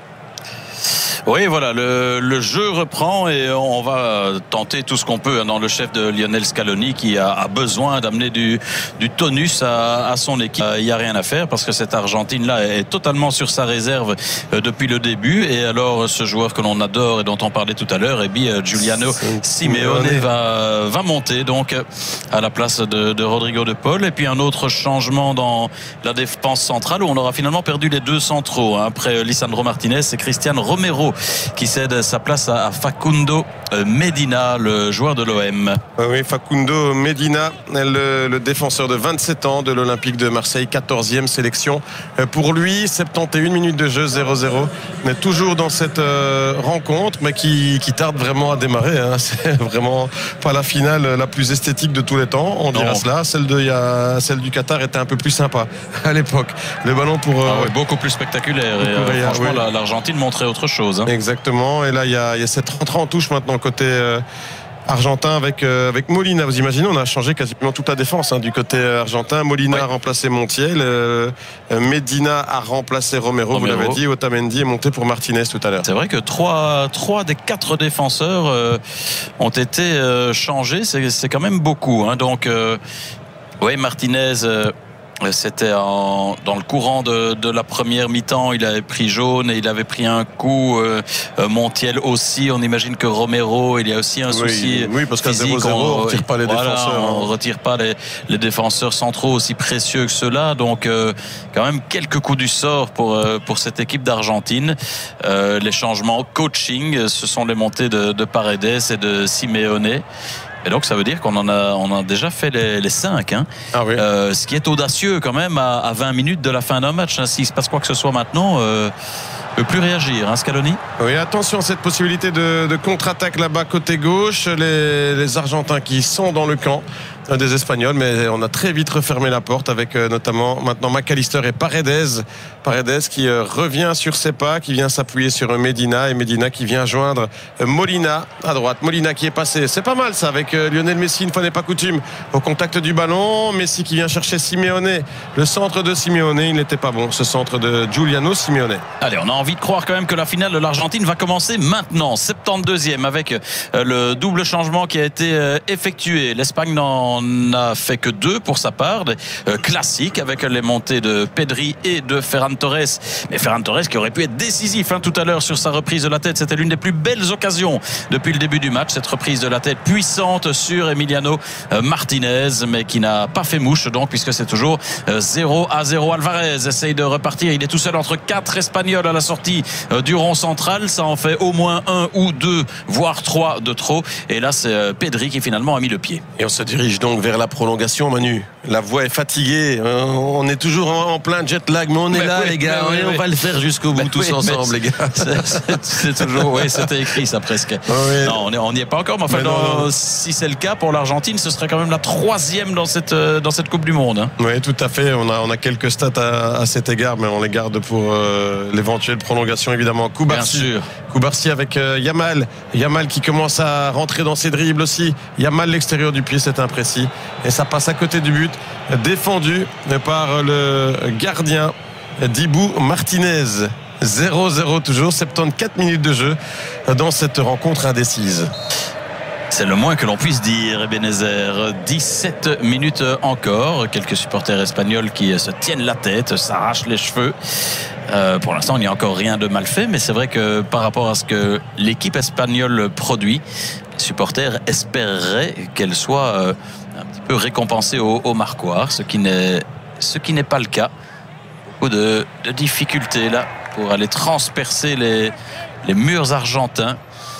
Oui, voilà, le, le jeu reprend et on va tenter tout ce qu'on peut dans le chef de Lionel Scaloni qui a, a besoin d'amener du, du tonus à, à son équipe. Il n'y a rien à faire parce que cette Argentine-là est totalement sur sa réserve depuis le début. Et alors, ce joueur que l'on adore et dont on parlait tout à l'heure, eh bien, Giuliano Simeone va, va monter donc à la place de, de Rodrigo de Paul. Et puis un autre changement dans la défense centrale où on aura finalement perdu les deux centraux. Hein. Après Lisandro Martinez et Cristian Romero qui cède sa place à Facundo Medina, le joueur de l'O M. Oui, Facundo Medina, le, le défenseur de vingt-sept ans de l'Olympique de Marseille, quatorzième sélection. Pour lui, soixante et une minutes de jeu, zéro zéro. Mais toujours dans cette euh, rencontre, mais qui, qui tarde vraiment à démarrer. Hein. C'est vraiment pas la finale la plus esthétique de tous les temps, on dira cela. Celle, de, y a, celle du Qatar était un peu plus sympa à l'époque. Le ballon pour... Euh, ah ouais, beaucoup plus spectaculaire. Et, euh, franchement, oui. la, l'Argentine montrait autre chose. Hein. Exactement. Et là, il y a, y a cette rentrée en touche maintenant côté euh, argentin avec, euh, avec Molina. Vous imaginez, on a changé quasiment toute la défense hein, du côté argentin. Molina ouais. a remplacé Montiel. Euh, Medina a remplacé Romero, Romero. Vous l'avez dit. Otamendi est monté pour Martinez tout à l'heure. C'est vrai que trois, trois des quatre défenseurs euh, ont été euh, changés. C'est, c'est quand même beaucoup. Hein. Donc, euh, oui, Martinez... Euh, C'était en, dans le courant de, de la première mi-temps, il avait pris jaune et il avait pris un coup. Euh, Montiel aussi. On imagine que Romero, il y a aussi un souci. Oui, oui parce qu'à zéro zéro, on ne retire pas les voilà, défenseurs. On ne retire pas les, les défenseurs centraux aussi précieux que ceux-là. Donc, euh, quand même quelques coups du sort pour, euh, pour cette équipe d'Argentine. Euh, les changements coaching, ce sont les montées de, de Paredes et de Simeone. Et donc ça veut dire qu'on en a, on a déjà fait les, les cinq. Hein. Ah oui. euh, ce qui est audacieux quand même à, à vingt minutes de la fin d'un match. Hein. S'il se passe quoi que ce soit maintenant, euh, ne peut plus réagir, hein, Scaloni. Oui, attention à cette possibilité de, de contre-attaque là-bas côté gauche. Les, les Argentins qui sont dans le camp des Espagnols, mais on a très vite refermé la porte avec euh, notamment maintenant McAllister et Paredes. Paredes qui euh, revient sur ses pas, qui vient s'appuyer sur euh, Medina et Medina qui vient joindre euh, Molina à droite. Molina qui est passé, c'est pas mal ça avec euh, Lionel Messi, une fois n'est pas coutume, au contact du ballon. Messi qui vient chercher Simeone. Le centre de Simeone, il n'était pas bon, ce centre de Giuliano Simeone. Allez, on a envie de croire quand même que la finale de l'Argentine va commencer maintenant, soixante-douzième, avec euh, le double changement qui a été euh, effectué. L'Espagne n'en n'a fait que deux pour sa part, des, euh, classiques avec les montées de Pedri et de Ferran Torres. Mais Ferran Torres qui aurait pu être décisif hein, tout à l'heure sur sa reprise de la tête. C'était l'une des plus belles occasions depuis le début du match, cette reprise de la tête puissante sur Emiliano euh, Martinez, mais qui n'a pas fait mouche donc, puisque c'est toujours euh, zéro à zéro. Alvarez essaye de repartir, il est tout seul entre quatre Espagnols à la sortie euh, du rond central. Ça en fait au moins un ou deux, voire trois de trop. Et là c'est euh, Pedri qui finalement a mis le pied. Et on se dirige donc vers la prolongation, Manu. La voix est fatiguée. On est toujours en plein jet lag, mais on est mais là, oui, les gars. Oui, on oui. va le faire jusqu'au bout, mais tous oui, ensemble, les gars. C'est, c'est toujours, oui, c'était écrit ça presque. Oui. Non, on n'y est pas encore, mais enfin, mais dans, si c'est le cas pour l'Argentine, ce serait quand même la troisième dans cette dans cette Coupe du Monde. Hein. Oui, tout à fait. On a on a quelques stats à, à cet égard, mais on les garde pour euh, l'éventuelle prolongation, évidemment. Koubarsi, Bien sûr. Koubarsi avec euh, Yamal. Yamal qui commence à rentrer dans ses dribbles aussi. Yamal l'extérieur du pied, c'est imprécis, et ça passe à côté du but. Défendu par le gardien Dibou Martinez. zéro zéro toujours, soixante-quatorze minutes de jeu dans cette rencontre indécise. C'est le moins que l'on puisse dire, Ebenezer. dix-sept minutes encore. Quelques supporters espagnols qui se tiennent la tête, s'arrachent les cheveux. Euh, pour l'instant, il n'y a encore rien de mal fait, mais c'est vrai que par rapport à ce que l'équipe espagnole produit, les supporters espéreraient qu'elle soit euh, un petit peu récompensée au, au marquoir, ce qui n'est, ce qui n'est pas le cas. Beaucoup de, de difficultés là pour aller transpercer les, les murs argentins.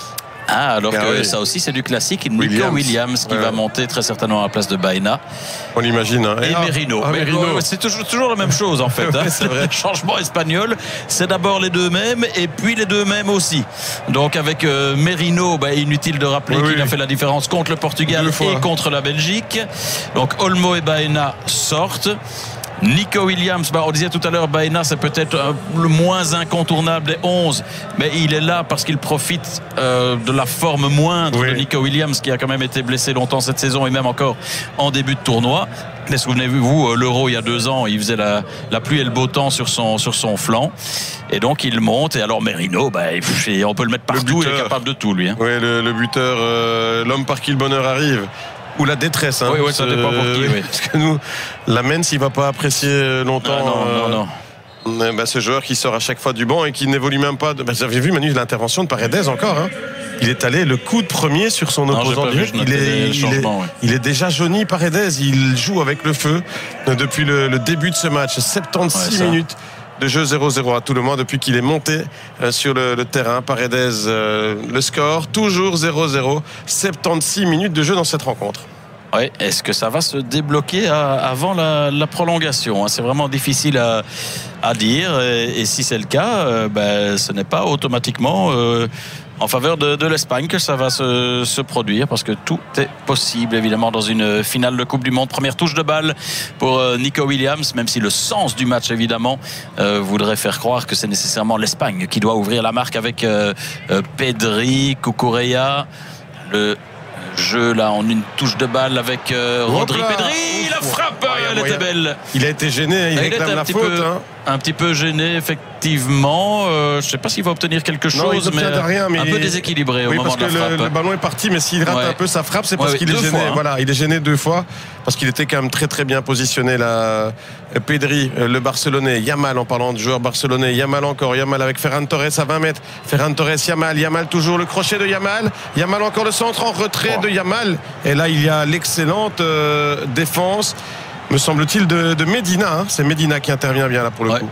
Ah, alors ah, que oui. ça aussi c'est du classique. Nico Williams, Williams qui ouais. va monter très certainement à la place de Baena. On l'imagine. Hein. Et, et ah, Merino. Ah, Merino. Mais, c'est toujours, toujours la même chose en fait. ouais, hein. C'est vrai. Le changement espagnol, c'est d'abord les deux mêmes et puis les deux mêmes aussi. Donc avec euh, Merino, bah, inutile de rappeler oui, qu'il oui. a fait la différence contre le Portugal et contre la Belgique. Donc Olmo et Baena sortent. Nico Williams, bah on disait tout à l'heure, Baena c'est peut-être euh, le moins incontournable des onze, mais il est là parce qu'il profite euh, de la forme moindre oui. de Nico Williams qui a quand même été blessé longtemps cette saison et même encore en début de tournoi. Mais souvenez-vous, l'Euro il y a deux ans, il faisait la, la pluie et le beau temps sur son, sur son flanc. Et donc il monte. Et alors Merino, bah, on peut le mettre partout, le buteur, il est capable de tout lui. Hein. Oui, le, le buteur, euh, l'homme par qui le bonheur arrive. Ou la détresse. Hein, oui, oui, ça dépend pour qui. Oui. Parce que nous, la Mens, il ne va pas apprécier longtemps. Non, non, non. non. Euh, bah, ce joueur qui sort à chaque fois du banc et qui n'évolue même pas. De... Bah, vous avez vu, Manu, l'intervention de Paredes encore. Hein. Il est allé le coup de premier sur son non, opposant direct. Il est, il, est, ouais. il est déjà jauni, Paredes. Il joue avec le feu depuis le, le début de ce match. soixante-seize ouais, minutes de jeu zéro zéro à tout le moins depuis qu'il est monté euh, sur le, le terrain. Paredes, euh, le score, toujours zéro zéro. soixante-seize minutes de jeu dans cette rencontre. Oui, est-ce que ça va se débloquer à, avant la, la prolongation? C'est vraiment difficile à, à dire. Et, et si c'est le cas, euh, ben, ce n'est pas automatiquement euh, en faveur de, de l'Espagne que ça va se, se produire, parce que tout est possible évidemment dans une finale de Coupe du Monde. Première touche de balle pour euh, Nico Williams, même si le sens du match évidemment euh, voudrait faire croire que c'est nécessairement l'Espagne qui doit ouvrir la marque avec euh, euh, Pedri, Cucurella. Le jeu là en une touche de balle avec euh, Rodri Pedri, la frappe, elle était belle. Il a été gêné, il, il réclame la faute. Peu, hein. Un petit peu gêné effectivement. Euh, je ne sais pas s'il va obtenir quelque chose, non, mais, rien, mais un peu déséquilibré oui, au moment de la le, frappe. Le ballon est parti, mais s'il rate ouais. un peu sa frappe, c'est parce ouais, qu'il est gêné. Fois, hein. Voilà, il est gêné deux fois parce qu'il était quand même très très bien positionné là. Pedri, le Barcelonais, Yamal en parlant de joueur barcelonais, Yamal encore, Yamal avec Ferran Torres à vingt mètres. Ferran Torres, Yamal, Yamal toujours le crochet de Yamal, Yamal encore le centre en retrait oh. de Yamal. Et là il y a l'excellente euh, défense, me semble-t-il, de, de Medina. Hein. C'est Medina qui intervient bien là pour le ouais. coup.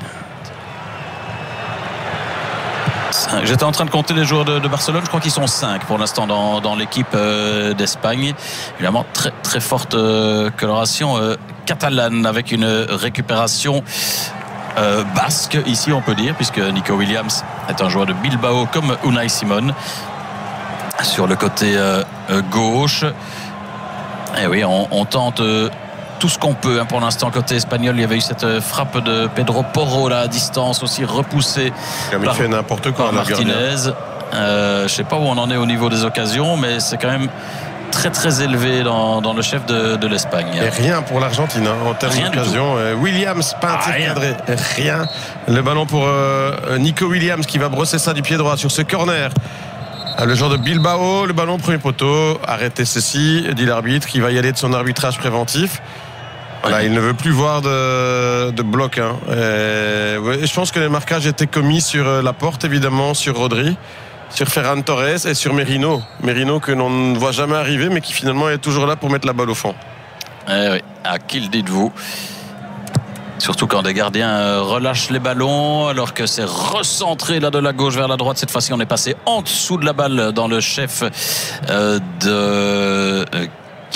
J'étais en train de compter les joueurs de, de Barcelone. Je crois qu'ils sont cinq pour l'instant dans, dans l'équipe euh, d'Espagne. Évidemment, très très forte euh, coloration euh, catalane avec une récupération euh, basque ici, on peut dire, puisque Nico Williams est un joueur de Bilbao comme Unai Simon sur le côté euh, gauche. Et oui, on, on tente. Euh, tout ce qu'on peut hein, pour l'instant côté espagnol. Il y avait eu cette frappe de Pedro Porro là, à distance aussi repoussée Comme par, il fait n'importe quoi, par Martinez. Euh, je ne sais pas où on en est au niveau des occasions, mais c'est quand même très très élevé dans, dans le chef de, de l'Espagne. Et rien pour l'Argentine hein, en termes d'occasion. Williams, pas un tir ah, cadré, rien. Le ballon pour euh, Nico Williams qui va brosser ça du pied droit sur ce corner. Le joueur de Bilbao, le ballon premier poteau. Arrêtez ceci, dit l'arbitre, qui va y aller de son arbitrage préventif. Voilà, il ne veut plus voir de, de bloc. Hein. Et, ouais, je pense que les marquages étaient commis sur la porte, évidemment, sur Rodri, sur Ferran Torres et sur Merino. Merino que l'on ne voit jamais arriver, mais qui finalement est toujours là pour mettre la balle au fond. Eh oui, à qui le dites-vous ? Surtout quand des gardiens relâchent les ballons, alors que c'est recentré là de la gauche vers la droite. Cette fois-ci, on est passé en dessous de la balle dans le chef euh, de... Euh,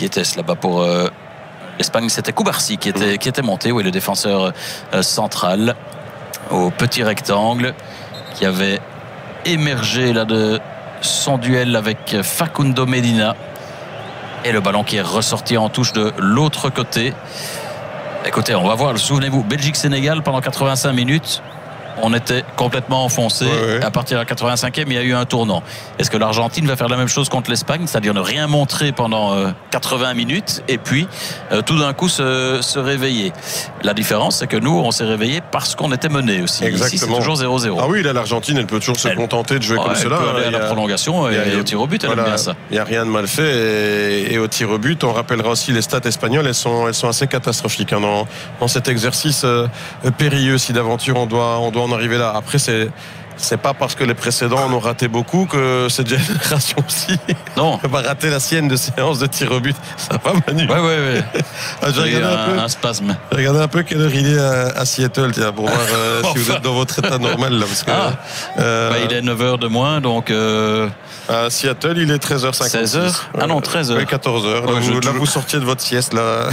qui était-ce là-bas pour euh, l'Espagne? C'était Kubarsi qui était, qui était monté, oui, le défenseur euh, central au petit rectangle, qui avait émergé là de son duel avec Facundo Medina. Et le ballon qui est ressorti en touche de l'autre côté. Écoutez, on va voir, souvenez-vous, Belgique-Sénégal pendant quatre-vingt-cinq minutes. On était complètement enfoncé. Ouais, ouais. À partir de la quatre-vingt-cinquième, il y a eu un tournant. Est-ce que l'Argentine va faire la même chose contre l'Espagne, c'est-à-dire ne rien montrer pendant euh, quatre-vingts minutes et puis euh, tout d'un coup se, se réveiller? La différence, c'est que nous, on s'est réveillé parce qu'on était mené aussi. Exactement. Ici, c'est toujours zéro zéro. Ah oui, là, l'Argentine, elle peut toujours se elle... contenter de jouer ouais, comme cela. Elle peut aller à la prolongation et, et au tir au but, elle voilà, aime bien ça. Il n'y a rien de mal fait. Et, et au tir au but, on rappellera aussi les stats espagnoles, elles sont, elles sont assez catastrophiques hein, dans, dans cet exercice euh, périlleux. Si d'aventure, on doit, on doit en arriver là. Après, c'est c'est pas parce que les précédents en ont raté beaucoup que cette génération aussi non. va rater la sienne de séance de tir au but. Ça va, Manu? Ouais, ouais, ouais. ah, j'ai regardé un, un, peu, un spasme. J'ai regardé un peu quelle heure il est à, à Seattle, tiens, pour voir euh, si vous êtes dans votre état normal là, parce que ah. euh, bah, il est neuf heures de moins, donc. Euh... À Seattle, il est treize heures cinquante-six. seize heures Ah non, treize heures. Oui, quatorze heures. Ouais, là, vous, là vous sortiez de votre sieste, là.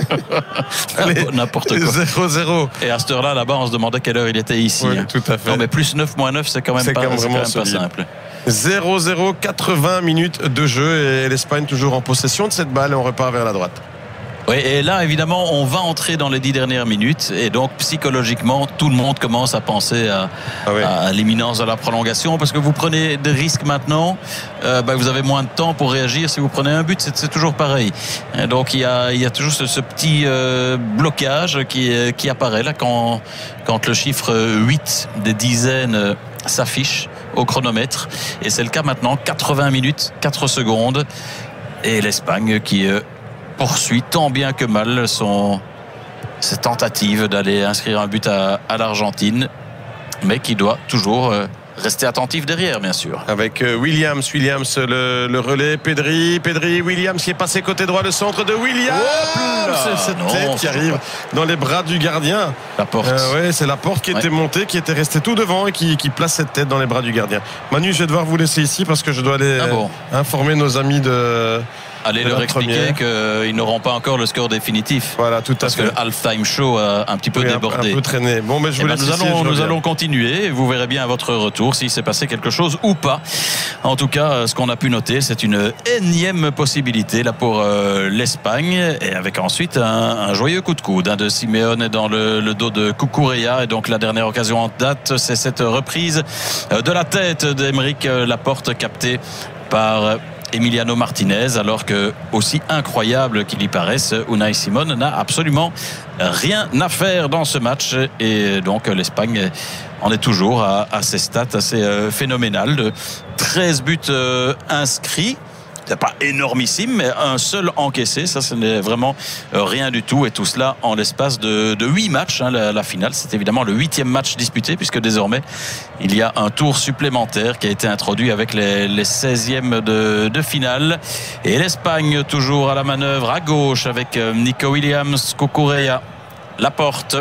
Allez, n'importe quoi. zéro zéro. Et à cette heure-là, là-bas, on se demandait quelle heure il était ici. Oui, hein. Tout à fait. Non, mais plus neuf moins neuf, c'est quand même, pas, quand même, c'est quand même pas simple. zéro zéro, quatre-vingts minutes de jeu et l'Espagne toujours en possession de cette balle et on repart vers la droite. Oui, et là, évidemment, on va entrer dans les dix dernières minutes et donc, psychologiquement, tout le monde commence à penser à, ah oui. à l'imminence de la prolongation parce que vous prenez des risques maintenant, euh, bah, vous avez moins de temps pour réagir. Si vous prenez un but, c'est, c'est toujours pareil. Et donc, il y a, il y a toujours ce, ce petit euh, blocage qui, qui apparaît là quand, quand le chiffre huit des dizaines euh, s'affiche au chronomètre. Et c'est le cas maintenant, quatre-vingts minutes, quatre secondes. Et l'Espagne qui... Euh, poursuit tant bien que mal son, cette tentative d'aller inscrire un but à, à l'Argentine, mais qui doit toujours euh, rester attentif derrière, bien sûr. Avec euh, Williams, Williams le, le relais, Pedri, Pedri, Williams qui est passé côté droit, le centre de Williams. Oh, c'est cette non, tête qui arrive pas. Dans les bras du gardien. La porte. Euh, ouais, c'est la porte qui ouais. était montée, qui était restée tout devant et qui, qui place cette tête dans les bras du gardien. Manu, je vais devoir vous laisser ici parce que je dois aller ah bon. informer nos amis de... Allez leur expliquer qu'ils n'auront pas encore le score définitif. Voilà, tout à parce fait. Parce que le halftime show a un petit peu oui, débordé. Un, un peu traîné. Bon, mais je vous ben laisse nous ici, allons, je nous allons continuer et vous verrez bien à votre retour s'il s'est passé quelque chose ou pas. En tout cas, ce qu'on a pu noter, c'est une énième possibilité là pour euh, l'Espagne et avec ensuite un, un joyeux coup de coude hein, de Simeone dans le, le dos de Cucurella. Et donc la dernière occasion en date, c'est cette reprise de la tête d'Aymeric Laporte captée par Emiliano Martinez, alors que, aussi incroyable qu'il y paraisse, Unai Simon n'a absolument rien à faire dans ce match et donc l'Espagne en est toujours à, à ses stats assez euh, phénoménales de treize buts euh, inscrits. C'est pas énormissime, mais un seul encaissé, ça ce n'est vraiment rien du tout, et tout cela en l'espace de, de huit matchs. Hein, la, la finale, c'est évidemment le huitième match disputé, puisque désormais il y a un tour supplémentaire qui a été introduit avec les, les seizièmes de, de finale. Et l'Espagne toujours à la manœuvre à gauche avec Nico Williams, Cucurella, Laporte,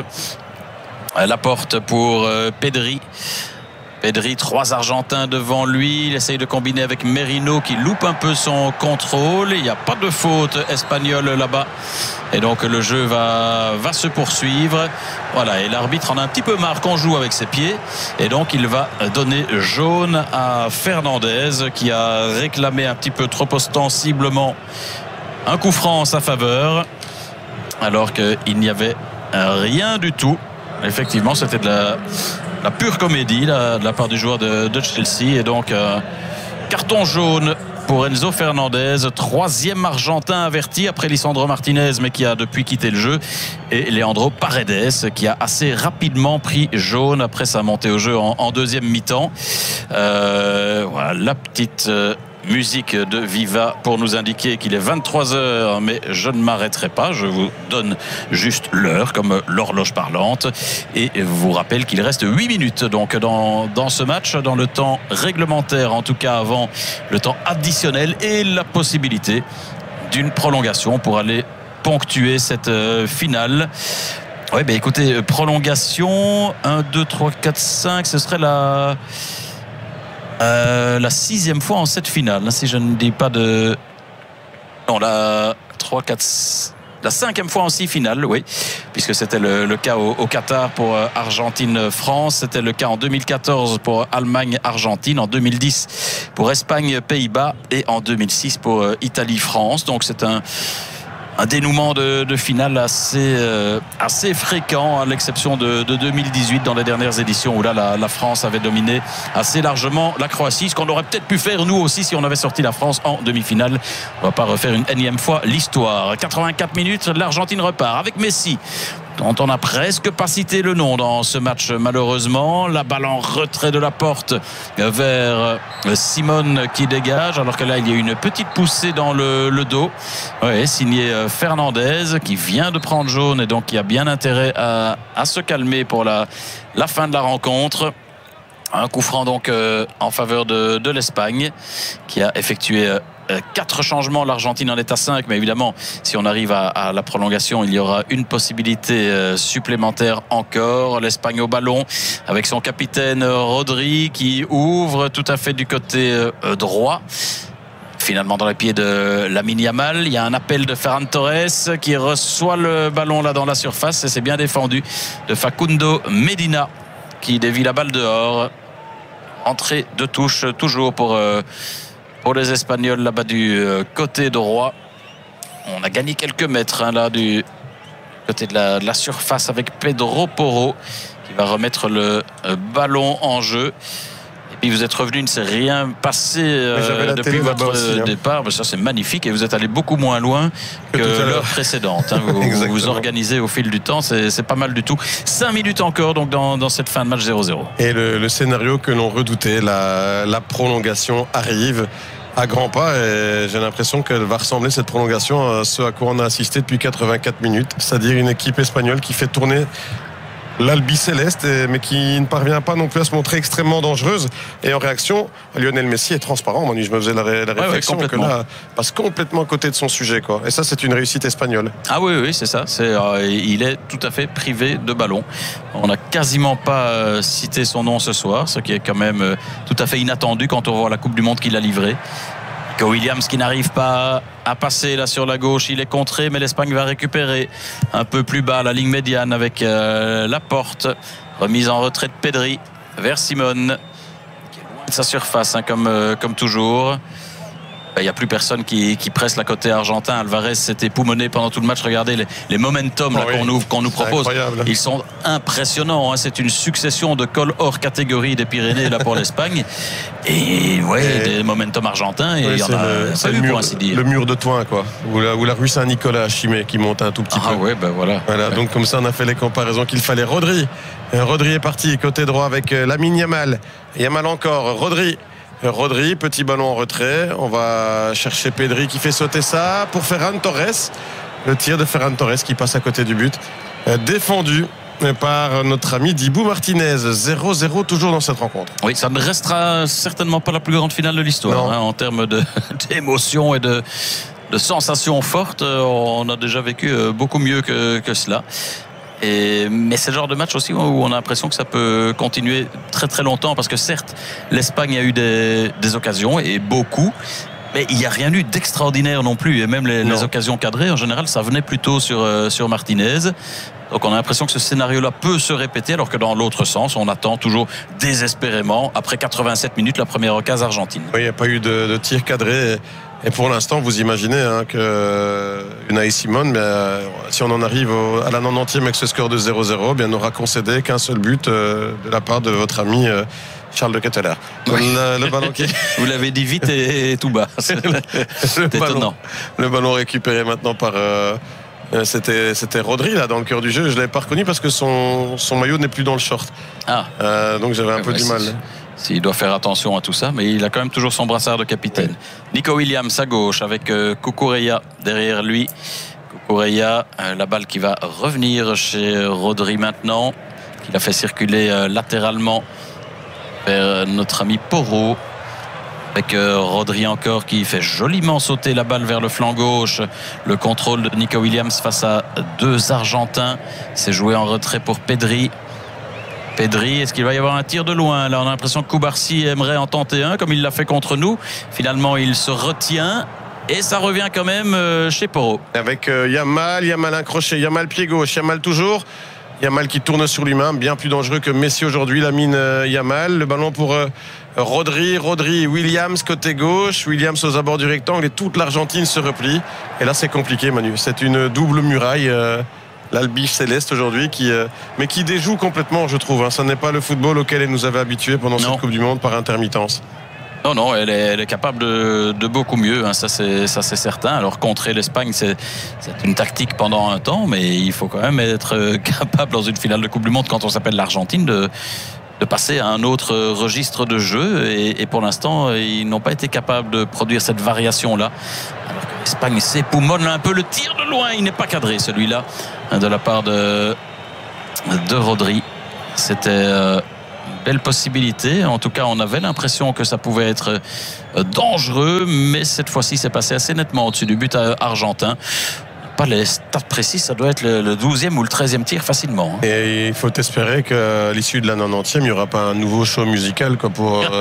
Laporte pour euh, Pedri. Pedri, trois Argentins devant lui. Il essaye de combiner avec Merino qui loupe un peu son contrôle. Il n'y a pas de faute espagnole là-bas. Et donc le jeu va, va se poursuivre. Voilà, et l'arbitre en a un petit peu marre qu'on joue avec ses pieds. Et donc il va donner jaune à Fernandez qui a réclamé un petit peu trop ostensiblement un coup franc en sa faveur. Alors qu'il n'y avait rien du tout. Effectivement, c'était de la... la pure comédie là, de la part du joueur de, de Chelsea. Et donc euh, carton jaune pour Enzo Fernandez, troisième Argentin averti après Lisandro Martinez, mais qui a depuis quitté le jeu, et Leandro Paredes qui a assez rapidement pris jaune après sa montée au jeu en, en deuxième mi-temps. Euh, voilà la petite euh, musique de Viva pour nous indiquer qu'il est vingt-trois heures, mais je ne m'arrêterai pas, je vous donne juste l'heure comme l'horloge parlante et vous rappelle qu'il reste huit minutes donc dans, dans ce match, dans le temps réglementaire, en tout cas avant le temps additionnel et la possibilité d'une prolongation pour aller ponctuer cette euh, finale. Oui, ben écoutez, prolongation un, deux, trois, quatre, cinq, ce serait la Euh, la sixième fois en cette finale, si je ne dis pas de... Non, la trois, quatre, la cinquième fois en six finales, oui, puisque c'était le, le cas au, au Qatar pour euh, Argentine-France, c'était le cas en deux mille quatorze pour Allemagne-Argentine, en deux mille dix pour Espagne-Pays-Bas et en deux mille six pour euh, Italie-France. Donc c'est un Un dénouement de, de finale assez, euh, assez fréquent, à l'exception de, de deux mille dix-huit dans les dernières éditions où là la, la France avait dominé assez largement la Croatie, ce qu'on aurait peut-être pu faire nous aussi si on avait sorti la France en demi-finale. On va pas refaire une énième fois l'histoire. quatre-vingt-quatre minutes, l'Argentine repart avec Messi, dont on n'a presque pas cité le nom dans ce match malheureusement. La balle en retrait de la porte vers Simone qui dégage, alors que là il y a une petite poussée dans le, le dos. Ouais, signé Fernandez qui vient de prendre jaune et donc qui a bien intérêt à, à se calmer pour la, la fin de la rencontre. Un coup franc donc euh, en faveur de, de l'Espagne qui a effectué euh, quatre changements. L'Argentine en est à cinq, mais évidemment si on arrive à, à la prolongation il y aura une possibilité euh, supplémentaire encore. L'Espagne au ballon avec son capitaine euh, Rodri qui ouvre tout à fait du côté euh, droit. Finalement dans les pieds de Lamine Yamal, il y a un appel de Ferran Torres qui reçoit le ballon là dans la surface et c'est bien défendu de Facundo Medina qui dévie la balle dehors. Entrée de touche toujours pour, euh, pour les Espagnols là-bas du euh, côté droit. On a gagné quelques mètres hein, là du côté de la, de la surface avec Pedro Porro qui va remettre le euh, ballon en jeu. Et puis vous êtes revenu, il ne s'est rien passé euh, depuis votre aussi, hein. départ. Ça c'est magnifique et vous êtes allé beaucoup moins loin que, que l'heure précédente. Hein. Vous, vous vous organisez au fil du temps, c'est, c'est pas mal du tout. Cinq minutes encore donc dans, dans cette fin de match zéro zéro. Et le, le scénario que l'on redoutait, la, la prolongation arrive à grands pas et j'ai l'impression qu'elle va ressembler cette prolongation à ce à quoi on a assisté depuis quatre-vingt-quatre minutes, c'est-à-dire une équipe espagnole qui fait tourner l'Albi Céleste, mais qui ne parvient pas non plus à se montrer extrêmement dangereuse. Et en réaction, Lionel Messi est transparent. Moi, je me faisais la, ré, la réflexion ouais, ouais, que là, passe complètement à côté de son sujet, quoi. Et ça, c'est une réussite espagnole. Ah oui, oui, c'est ça. C'est, euh, il est tout à fait privé de ballon. On n'a quasiment pas euh, cité son nom ce soir, ce qui est quand même euh, tout à fait inattendu quand on voit la Coupe du Monde qu'il a livrée. Williams qui n'arrive pas à passer là sur la gauche, il est contré mais l'Espagne va récupérer un peu plus bas la ligne médiane avec euh, Laporte, remise en retrait de Pedri vers Simone qui est loin de sa surface hein, comme, euh, comme toujours. Il n'y a plus personne qui, qui presse la côté argentin. Alvarez s'est époumoné pendant tout le match. Regardez les, les momentum là, oh oui, qu'on nous, qu'on nous propose. Incroyable. Ils sont impressionnants. Hein. C'est une succession de cols hors catégorie des Pyrénées là pour l'Espagne. Et ouais, et... des momentum argentins. Et oui, il y en a le, pas eu mur, pour ainsi dire. Le mur de Toin, quoi. Ou la, ou la rue Saint-Nicolas à Chimay qui monte un tout petit ah, peu. Ah ouais, ben voilà. Voilà. Ouais. Donc comme ça, on a fait les comparaisons qu'il fallait. Rodri. Rodri est parti côté droit avec Lamine Yamal. Yamal encore. Rodri. Rodri, petit ballon en retrait. On va chercher Pedri qui fait sauter ça pour Ferran Torres. Le tir de Ferran Torres qui passe à côté du but. Défendu par notre ami Dibou Martinez. zéro zéro toujours dans cette rencontre. Oui, ça ne restera certainement pas la plus grande finale de l'histoire hein, en termes de, d'émotion et de, de sensations fortes. On a déjà vécu beaucoup mieux que, que cela. Et, mais c'est le genre de match aussi où on a l'impression que ça peut continuer très très longtemps parce que certes l'Espagne a eu des, des occasions et beaucoup, mais il n'y a rien eu d'extraordinaire non plus et même les, les occasions cadrées en général ça venait plutôt sur, euh, sur Martinez. Donc on a l'impression que ce scénario-là peut se répéter alors que dans l'autre sens on attend toujours désespérément après quatre-vingt-sept minutes la première occasion argentine. Oui, il n'y a pas eu de, de tir cadré. Et pour l'instant, vous imaginez hein, que Unai Simon, mais, euh, si on en arrive au, à la quatre-vingt-dixième avec ce score de zéro zéro, bien n'aura concédé qu'un seul but euh, de la part de votre ami euh, Charles de Ketteler. Oui. Le, le ballon qui... Vous l'avez dit vite et, et tout bas. C'est, le, c'est le étonnant. Ballon, le ballon récupéré maintenant par... Euh, C'était, c'était Rodri là dans le cœur du jeu. Je ne l'avais pas reconnu parce que son, son maillot n'est plus dans le short. Ah. Euh, donc j'avais un ouais, peu ouais, du mal. S'il doit faire attention à tout ça, mais il a quand même toujours son brassard de capitaine. Ouais. Nico Williams à gauche avec euh, Cucurella derrière lui. Cucurella, euh, la balle qui va revenir chez Rodri maintenant, qu'il a fait circuler euh, latéralement vers notre ami Porro. Avec Rodri encore qui fait joliment sauter la balle vers le flanc gauche. Le contrôle de Nico Williams face à deux Argentins. C'est joué en retrait pour Pedri. Pedri, est-ce qu'il va y avoir un tir de loin? Là, on a l'impression que Cubarsi aimerait en tenter un, comme il l'a fait contre nous. Finalement, il se retient. Et ça revient quand même euh, chez Porro. Avec euh, Yamal, Yamal un crochet, Yamal pied gauche, Yamal toujours. Yamal qui tourne sur lui-même, bien plus dangereux que Messi aujourd'hui, Lamine euh, Yamal. Le ballon pour euh, Rodri, Rodri, Williams côté gauche, Williams aux abords du rectangle et toute l'Argentine se replie. Et là c'est compliqué Manu, c'est une double muraille. Euh, L'Albiche Céleste aujourd'hui, qui, euh, mais qui déjoue complètement, je trouve. Hein. Ce n'est pas le football auquel elle nous avait habitués pendant non. cette Coupe du Monde par intermittence. Non, non, elle est, elle est capable de, de beaucoup mieux, hein, ça, c'est, ça c'est certain. Alors contrer l'Espagne, c'est, c'est une tactique pendant un temps, mais il faut quand même être capable dans une finale de Coupe du Monde, quand on s'appelle l'Argentine, de, de passer à un autre registre de jeu. Et, et pour l'instant, ils n'ont pas été capables de produire cette variation-là. Alors que l'Espagne s'époumonne un peu, le tir de loin, il n'est pas cadré celui-là, de la part de, de Rodri. C'était... Euh, belle possibilité, en tout cas on avait l'impression que ça pouvait être dangereux, mais cette fois-ci c'est passé assez nettement au-dessus du but argentin. Pas les stats précis, ça doit être le douzième ou le treizième tir facilement. Et il faut espérer qu'à l'issue de la quatre-vingtième, il n'y aura pas un nouveau show musical quoi, pour. Euh,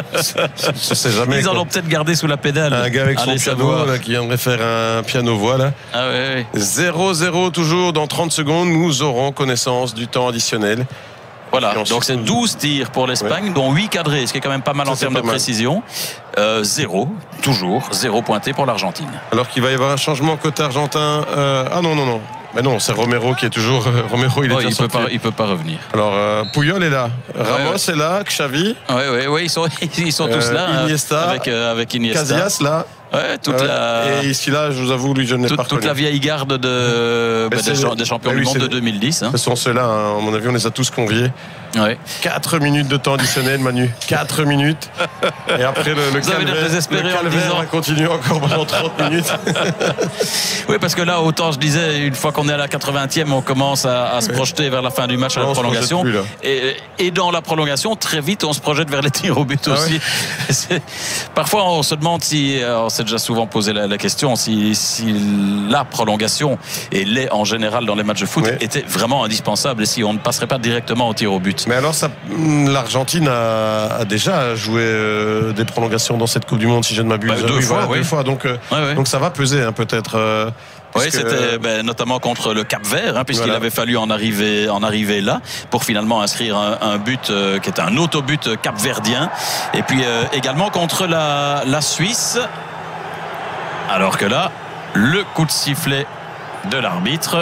je sais jamais. Ils en ont peut-être gardé sous la pédale. Un gars avec son Allez piano là, qui viendrait faire un piano-voix là. Ah oui, oui. zéro zéro toujours dans trente secondes, nous aurons connaissance du temps additionnel. Voilà, donc c'est douze tirs pour l'Espagne, ouais. dont huit cadrés, ce qui est quand même pas mal ça, en termes de mal. précision. Euh, zéro, toujours, zéro pointé pour l'Argentine. Alors qu'il va y avoir un changement côté argentin. Euh, ah non, non, non. Mais non, c'est Romero qui est toujours. Euh, Romero, il est oh, déjà il sorti. peut pas, il peut pas revenir. Alors, euh, Puyol est là. Ramos ouais, ouais. est là. Xavi. Oui, oui, oui, ils sont, ils sont tous euh, là. Iniesta. Avec, euh, avec Iniesta. Casillas, là. Ouais, toute ouais. la... Et ici, là, je vous avoue, lui, je n'ai toute, pas toute la vieille garde de, bah, des, des champions bah, oui, du monde de deux mille dix. Hein. Ce sont ceux-là, hein. À mon avis, on les a tous conviés. Ouais. quatre minutes de temps additionnel, Manu. quatre minutes. Et après, le, le Vous calvaire, avez désespéré le calvaire en disant... va continuer encore pendant trente minutes. Oui, parce que là, autant je disais, une fois qu'on est à la quatre-vingtième, on commence à, à se ouais. projeter vers la fin du match à la prolongation. Plus, et, et dans la prolongation, très vite, on se projette vers les tirs au but ah aussi. Ouais. Parfois, on se demande si, on s'est déjà souvent posé la, la question, si, si la prolongation, et l'est en général dans les matchs de foot, ouais. était vraiment indispensable et si on ne passerait pas directement au tir au but. Mais alors, ça, l'Argentine a, a déjà joué euh, des prolongations dans cette Coupe du Monde, si je ne m'abuse. Bah, deux, oui, fois, voilà, oui. deux fois, donc, euh, ouais, ouais. donc ça va peser hein, peut-être. Euh, oui, c'était ben, notamment contre le Cap-Vert, hein, puisqu'il voilà. avait fallu en arriver, en arriver là pour finalement inscrire un, un but euh, qui est un autobut cap-verdien. Et puis euh, également contre la, la Suisse. Alors que là, le coup de sifflet de l'arbitre.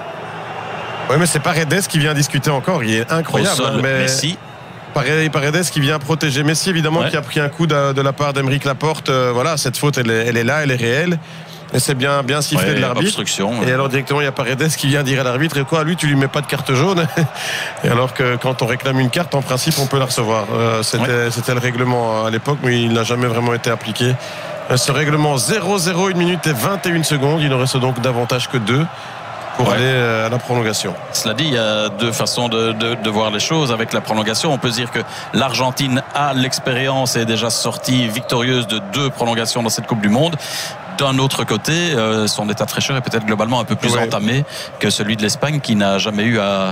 Oui, mais c'est Paredes qui vient discuter encore. Il est incroyable. Au sol, hein, mais... Messi. Paredes qui vient protéger Messi, évidemment, ouais. qui a pris un coup de, de la part d'Aymeric Laporte. Euh, voilà, cette faute, elle est, elle est là, elle est réelle. Et c'est bien, bien sifflé ouais, de l'arbitre. Ouais. Et alors directement, il y a Paredes qui vient dire à l'arbitre, et quoi, lui, tu lui mets pas de carte jaune. Et alors que quand on réclame une carte, en principe, on peut la recevoir. Euh, c'était, ouais. c'était le règlement à l'époque, mais il n'a jamais vraiment été appliqué. Ce règlement zéro zéro, une minute et vingt et une secondes. Il ne reste donc davantage que deux pour ouais. aller à la prolongation. Cela dit, il y a deux façons de, de, de voir les choses avec la prolongation. On peut se dire que l'Argentine a l'expérience et est déjà sortie victorieuse de deux prolongations dans cette Coupe du Monde. D'un autre côté, euh, son état de fraîcheur est peut-être globalement un peu plus ouais. entamé que celui de l'Espagne qui n'a jamais eu à...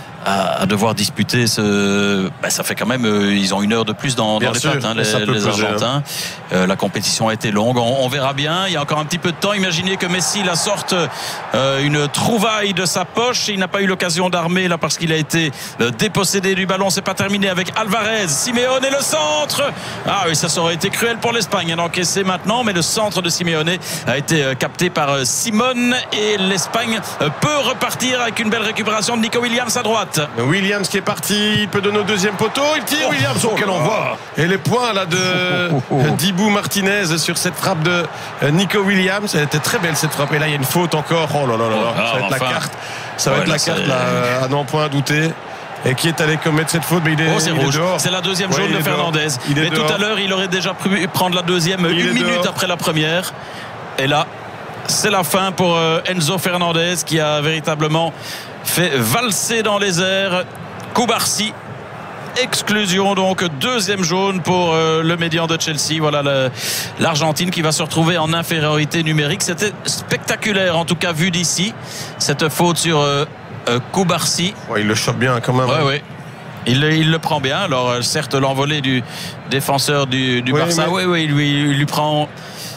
à devoir disputer ce... Ben, ça fait quand même euh, ils ont une heure de plus dans, dans les sûr, pattes hein, les, les peser, Argentins hein. euh, la compétition a été longue, on, on verra bien, il y a encore un petit peu de temps. Imaginez que Messi la sorte euh, une trouvaille de sa poche, il n'a pas eu l'occasion d'armer là parce qu'il a été euh, dépossédé du ballon. C'est pas terminé avec Alvarez, Simeone et le centre. Ah oui, ça, ça aurait été cruel pour l'Espagne d'encaisser maintenant, mais le centre de Simeone a été euh, capté par euh, Simone et l'Espagne euh, peut repartir avec une belle récupération de Nico Williams à droite. Williams qui est parti, il peut donner au deuxième poteau, il tire oh, Williams, oh, quel envoi. Et les points là de oh, oh, oh. Dibou Martinez sur cette frappe de Nico Williams, elle était très belle cette frappe et là il y a une faute encore, oh là là là, oh, ça va être enfin. la carte, ça va ouais, être là, la carte là, à n'en point douter. Et qui est allé commettre cette faute, mais il est, oh, c'est, il est dehors. C'est la deuxième jaune ouais, de Fernandez. Mais dehors. Tout à l'heure, il aurait déjà pu prendre la deuxième il une minute dehors. Après la première. Et là, c'est la fin pour Enzo Fernandez qui a véritablement fait valser dans les airs Koubarsi. Exclusion donc, deuxième jaune pour euh, le médian de Chelsea. Voilà le, l'Argentine qui va se retrouver en infériorité numérique. C'était spectaculaire en tout cas vu d'ici, cette faute sur euh, euh, Koubarsi. Ouais, il le chope bien quand même. Ouais, ouais. Il, il le prend bien. Alors certes l'envolée du défenseur du, du oui, Barça, mais... oui, oui, il lui, il lui prend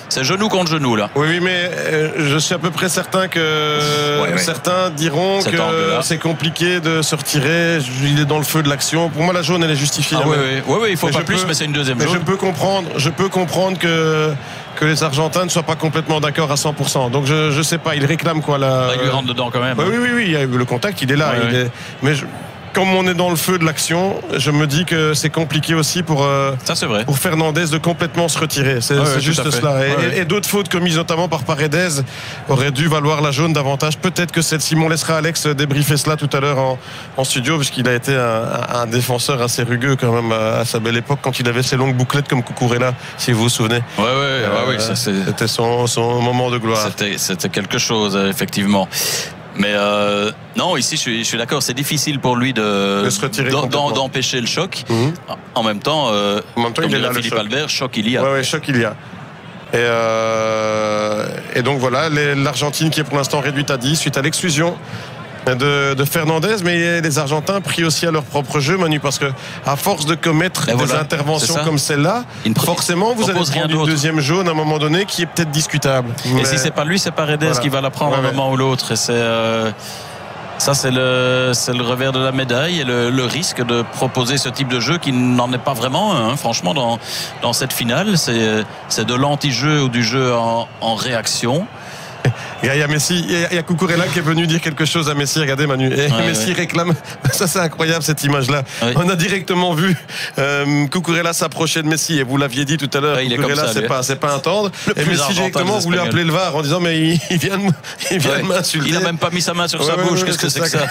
c'est genou contre genou là. Oui, oui, mais euh, je suis à peu près certain que Ouais, ouais. certains diront Cet que angle-là. c'est compliqué de se retirer. Il est dans le feu de l'action. Pour moi, la jaune, elle est justifiée. Ah, oui, Mais- oui, oui, oui, il faut mais pas je plus, peux- mais c'est une deuxième mais je jaune. peux comprendre, je peux comprendre que que les Argentins ne soient pas complètement d'accord à cent pour cent. Donc je je sais pas, ils réclament quoi là. Bah, il lui rentre dedans quand même. Bah oui, oui, oui, il y a eu le contact, il est là. Ouais, il ouais. est- Mais je- comme on est dans le feu de l'action, je me dis que c'est compliqué aussi pour, euh, Ça c'est vrai. pour Fernandez de complètement se retirer. C'est Ouais, c'est ouais, juste tout à fait. cela. Et, Ouais, ouais. et d'autres fautes commises notamment par Paredes auraient dû valoir la jaune davantage. Peut-être que celle-ci, on laissera Alex débriefer cela tout à l'heure en, en studio, puisqu'il a été un, un- un défenseur assez rugueux quand même à, à sa belle époque, quand il avait ses longues bouclettes comme Cucurella, si vous vous souvenez. Ouais, ouais, ouais, Euh, ouais, ça, c'est- C'était son, son moment de gloire. C'était, c'était quelque chose, euh, effectivement. Mais euh, non, ici, je suis, je suis d'accord, c'est difficile pour lui de, De se retirer d'en- complètement. d'empêcher le choc. Mhm. En même temps, euh, En même temps, comme il est dirait là, le Philippe choc. Albert, choc il y a. Ouais, ouais, choc il y a. Et, euh, et donc voilà, les- l'Argentine qui est pour l'instant réduite à dix suite à l'exclusion de, de Fernandez, mais les Argentins pris aussi à leur propre jeu, Manu, parce que à force de commettre Et des voilà, interventions c'est ça. comme celle-là, Il ne pro- forcément vous allez propose rien prendre une d'autre. deuxième jaune à un moment donné qui est peut-être discutable. Et Mais- si c'est pas lui, c'est Paredes Voilà. qui va la prendre Ouais, à un ouais. moment ou l'autre. Et c'est euh, ça, c'est le, c'est le revers de la médaille et le, le risque de proposer ce type de jeu qui n'en est pas vraiment un. Hein, franchement, dans dans cette finale, c'est c'est de l'anti-jeu ou du jeu en, en réaction. Il y a- il y a Messi, il y a- il y a Cucurella qui est venu dire quelque chose à Messi. Regardez Manu, et Ouais, Messi ouais. réclame. Ça c'est incroyable cette image-là. Ouais. On a directement vu euh, Cucurella s'approcher de Messi et vous l'aviez dit tout à l'heure. Ouais, il est Cucurella comme ça, c'est lui. pas c'est pas un tendre. Le Et plus Messi argentin directement des voulait Espagnols. appeler le V A R en disant mais il, il vient de, m- il vient Ouais. de m'insulter. Il a même pas mis sa main sur sa Ouais, ouais, bouche. ouais, Qu'est-ce que c'est que ça?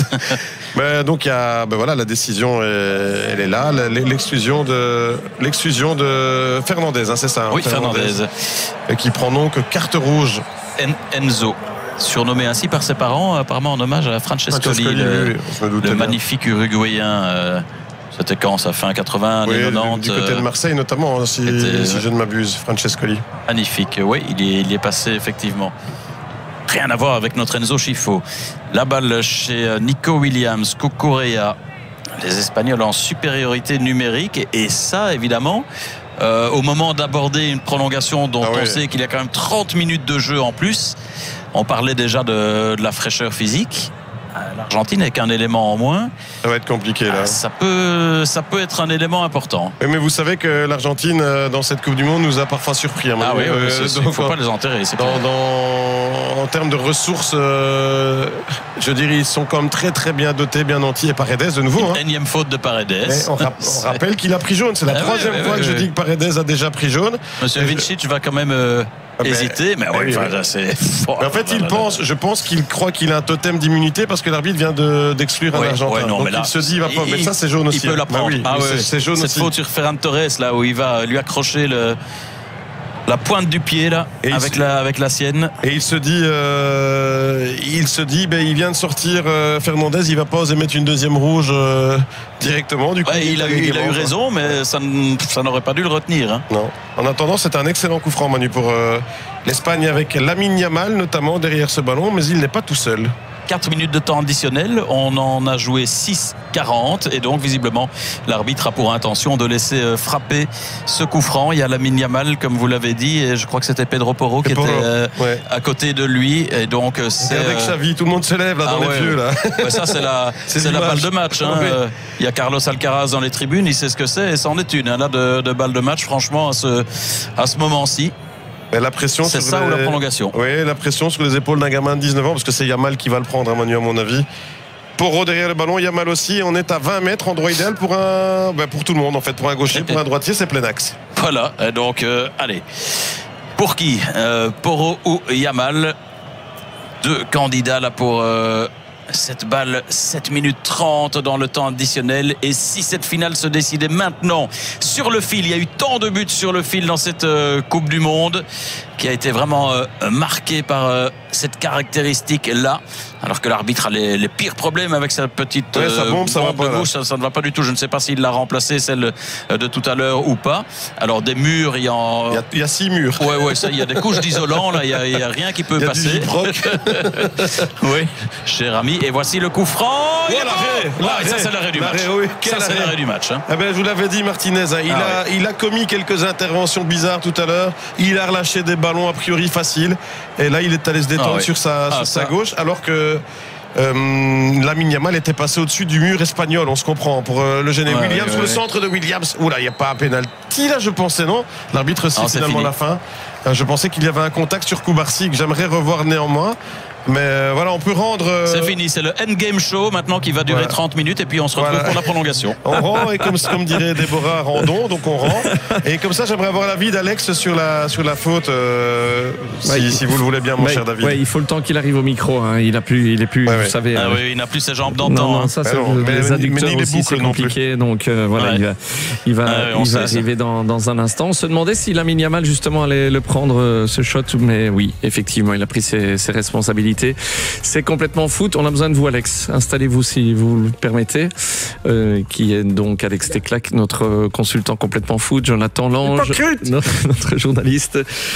Ben, donc il y a ben voilà la décision est- elle est là, la- l'exclusion de l'exclusion de Fernandez, hein, c'est ça. hein, Oui, Fernandez. Et qui prend donc carte rouge. En- Enzo, surnommé ainsi par ses parents, apparemment en hommage à Francescoli, Francescoli, le, oui, oui, je me doutais le bien. magnifique Uruguayen. euh, C'était quand ça? Fin quatre-vingts, Oui, années du, quatre-vingt-dix. du côté de euh, Marseille notamment, hein, si, était- si je ne m'abuse, Francescoli. Magnifique, oui, il y est, il y est passé effectivement. Rien à voir avec notre Enzo Schifo. La balle chez euh, Nico Williams, Cucurella. Les Espagnols en supériorité numérique. Et, et ça, évidemment, euh, au moment d'aborder une prolongation dont Ah on ouais. sait qu'il y a quand même trente minutes de jeu en plus, on parlait déjà de, de la fraîcheur physique. Euh, L'Argentine avec un élément en moins, Ça va être compliqué là. ah, ça peut, ça peut être un élément important. Oui, mais vous savez que l'Argentine, euh, dans cette Coupe du Monde, nous a parfois surpris. hein, Ah oui, Manu. oui, Euh, il ne donc, faut pas les enterrer. C'est dans, clair. dans- en termes de ressources, euh, je dirais, ils sont quand même très très bien dotés, bien nantis. Et Paredes de nouveau. hein. Une énième faute de Paredes. Mais on, rap- on C'est- rappelle qu'il a pris jaune. C'est la Ah ouais, troisième ouais, fois ouais, que je ouais. dis que Paredes a déjà pris jaune. Monsieur Et je- Vincic va quand même euh, Ah ben, hésiter, mais ouais, oui, enfin, oui. là, c'est. Mais en fait, il pense, je pense qu'il croit qu'il a un totem d'immunité parce que l'arbitre vient de- d'exclure Ouais, un Argentin. ouais, non, Donc mais là, il se dit, il va pas. il- Mais ça, c'est jaune aussi. Il peut hein. la Bah prendre. oui, Ah oui, ouais, c'est- c'est jaune Cette aussi. faute sur Ferran Torres, là où il va lui accrocher le, la pointe du pied, là, Et il avec se- la, avec la sienne. Et il se dit, euh, il se dit, ben il vient de sortir euh, Fernandez, il va pas oser mettre une deuxième rouge euh, directement. Du coup, Ouais, il, a, eu- il a eu quoi. raison, mais ça, ne- ça n'aurait pas dû le retenir. Hein. Non. En attendant, c'est un excellent coup franc, Manu, pour euh, l'Espagne avec Lamine Yamal notamment derrière ce ballon, mais il n'est pas tout seul. quatre minutes de temps additionnel, on en a joué six quarante et donc visiblement l'arbitre a pour intention de laisser euh, frapper ce coup franc. Il y a Lamine Yamal, comme vous l'avez dit, et je crois que c'était Pedro Porro qui Porro, était euh, ouais. à côté de lui, et donc euh, c'est Et avec euh, Xavi, tout le monde se lève là ah dans ouais. les vieux là. Ouais, ça c'est la, C'est c'est la l'image. balle de match. Hein. Oui. Euh, Il y a Carlos Alcaraz dans les tribunes, il sait ce que c'est et c'en est une hein, là de, de balle de match. Franchement, à ce, à ce moment-ci, Mais la pression c'est sur ça les... ou la prolongation. Oui, la pression sur les épaules d'un gamin de dix-neuf ans, parce que c'est Yamal qui va le prendre, hein, Manu, à mon avis. Porro derrière le ballon, Yamal aussi. On est à vingt mètres, endroit idéal pour un, ben, pour tout le monde en fait, pour un gaucher, pour un droitier, c'est plein axe. Voilà, et donc euh, allez. Pour qui euh, Porro ou Yamal? Deux candidats là pour euh, cette balle, sept minutes trente dans le temps additionnel. Et si cette finale se décidait maintenant sur le fil, il y a eu tant de buts sur le fil dans cette euh, Coupe du Monde qui a été vraiment euh, marquée par euh, cette caractéristique-là. Alors que l'arbitre a les, les pires problèmes avec sa petite Ouais, sa bombe, ça va de pas, là. gauche, ça, ça ne va pas du tout. Je ne sais pas s'il l'a remplacé, celle euh, de tout à l'heure ou pas. Alors des murs, il y a en... Il y a, il y a six murs. Ouais, ouais, ça, il y a des couches d'isolant, là, il y a, il y a rien qui peut Il y a du passer. gyproc. Oui, cher ami. Messi. Et voici le coup franc. Oh, Il est l'arrêt, bon. l'arrêt, Ouais, ça, c'est l'arrêt du match. l'arrêt, oui. Ça, Quel c'est arrêt. l'arrêt du match. Hein. Eh ben, je vous l'avais dit, Martinez, hein, il, Ah, a, il a commis quelques interventions bizarres tout à l'heure. Il a relâché des ballons a priori faciles. Et là, il est allé se détendre Ah, oui. sur, sa, Ah, sur ça. sa gauche, alors que euh, Lamine Yamal était passé au-dessus du mur espagnol, on se comprend, pour euh, le gêner. Ouais, Williams, ouais, le ouais. centre de Williams. Oula, il n'y a pas un pénalty là, je pensais, non. L'arbitre siffle Non, c'est finalement fini. la fin. Euh, Je pensais qu'il y avait un contact sur Koubarsi que j'aimerais revoir néanmoins. Mais euh, voilà, on peut rendre. euh, C'est fini, c'est le endgame show maintenant qui va durer Voilà. trente minutes et puis on se retrouve Voilà. pour la prolongation. On rend et comme, comme dirait Déborah, rendons, donc on rend. Et comme ça, j'aimerais avoir l'avis d'Alex sur la, sur la faute, euh, si, Ouais, si vous le voulez bien, mon Ouais, cher David. ouais, il faut le temps qu'il arrive au micro. Hein. Il a plus, il est plus, Ouais, vous ouais. savez. Ah euh, oui, il n'a plus ses jambes Non, d'antan. non, hein. ça, Ah c'est non, mais- les mais adducteurs ni les aussi, boucles c'est non plus. compliqué. Donc euh, voilà, Ouais. il va, il va, Ouais, on il sait va ça. arriver dans, dans un instant. On se demandait si Lamine Yamal justement allait le prendre euh, ce shot, mais oui, effectivement, il a pris ses, ses responsabilités. C'est complètement foot. On a besoin de vous, Alex. Installez-vous si vous le permettez. Euh, qui est donc Alex Teclac, notre consultant complètement foot, Jonathan Lange, Hypocrite. notre journaliste.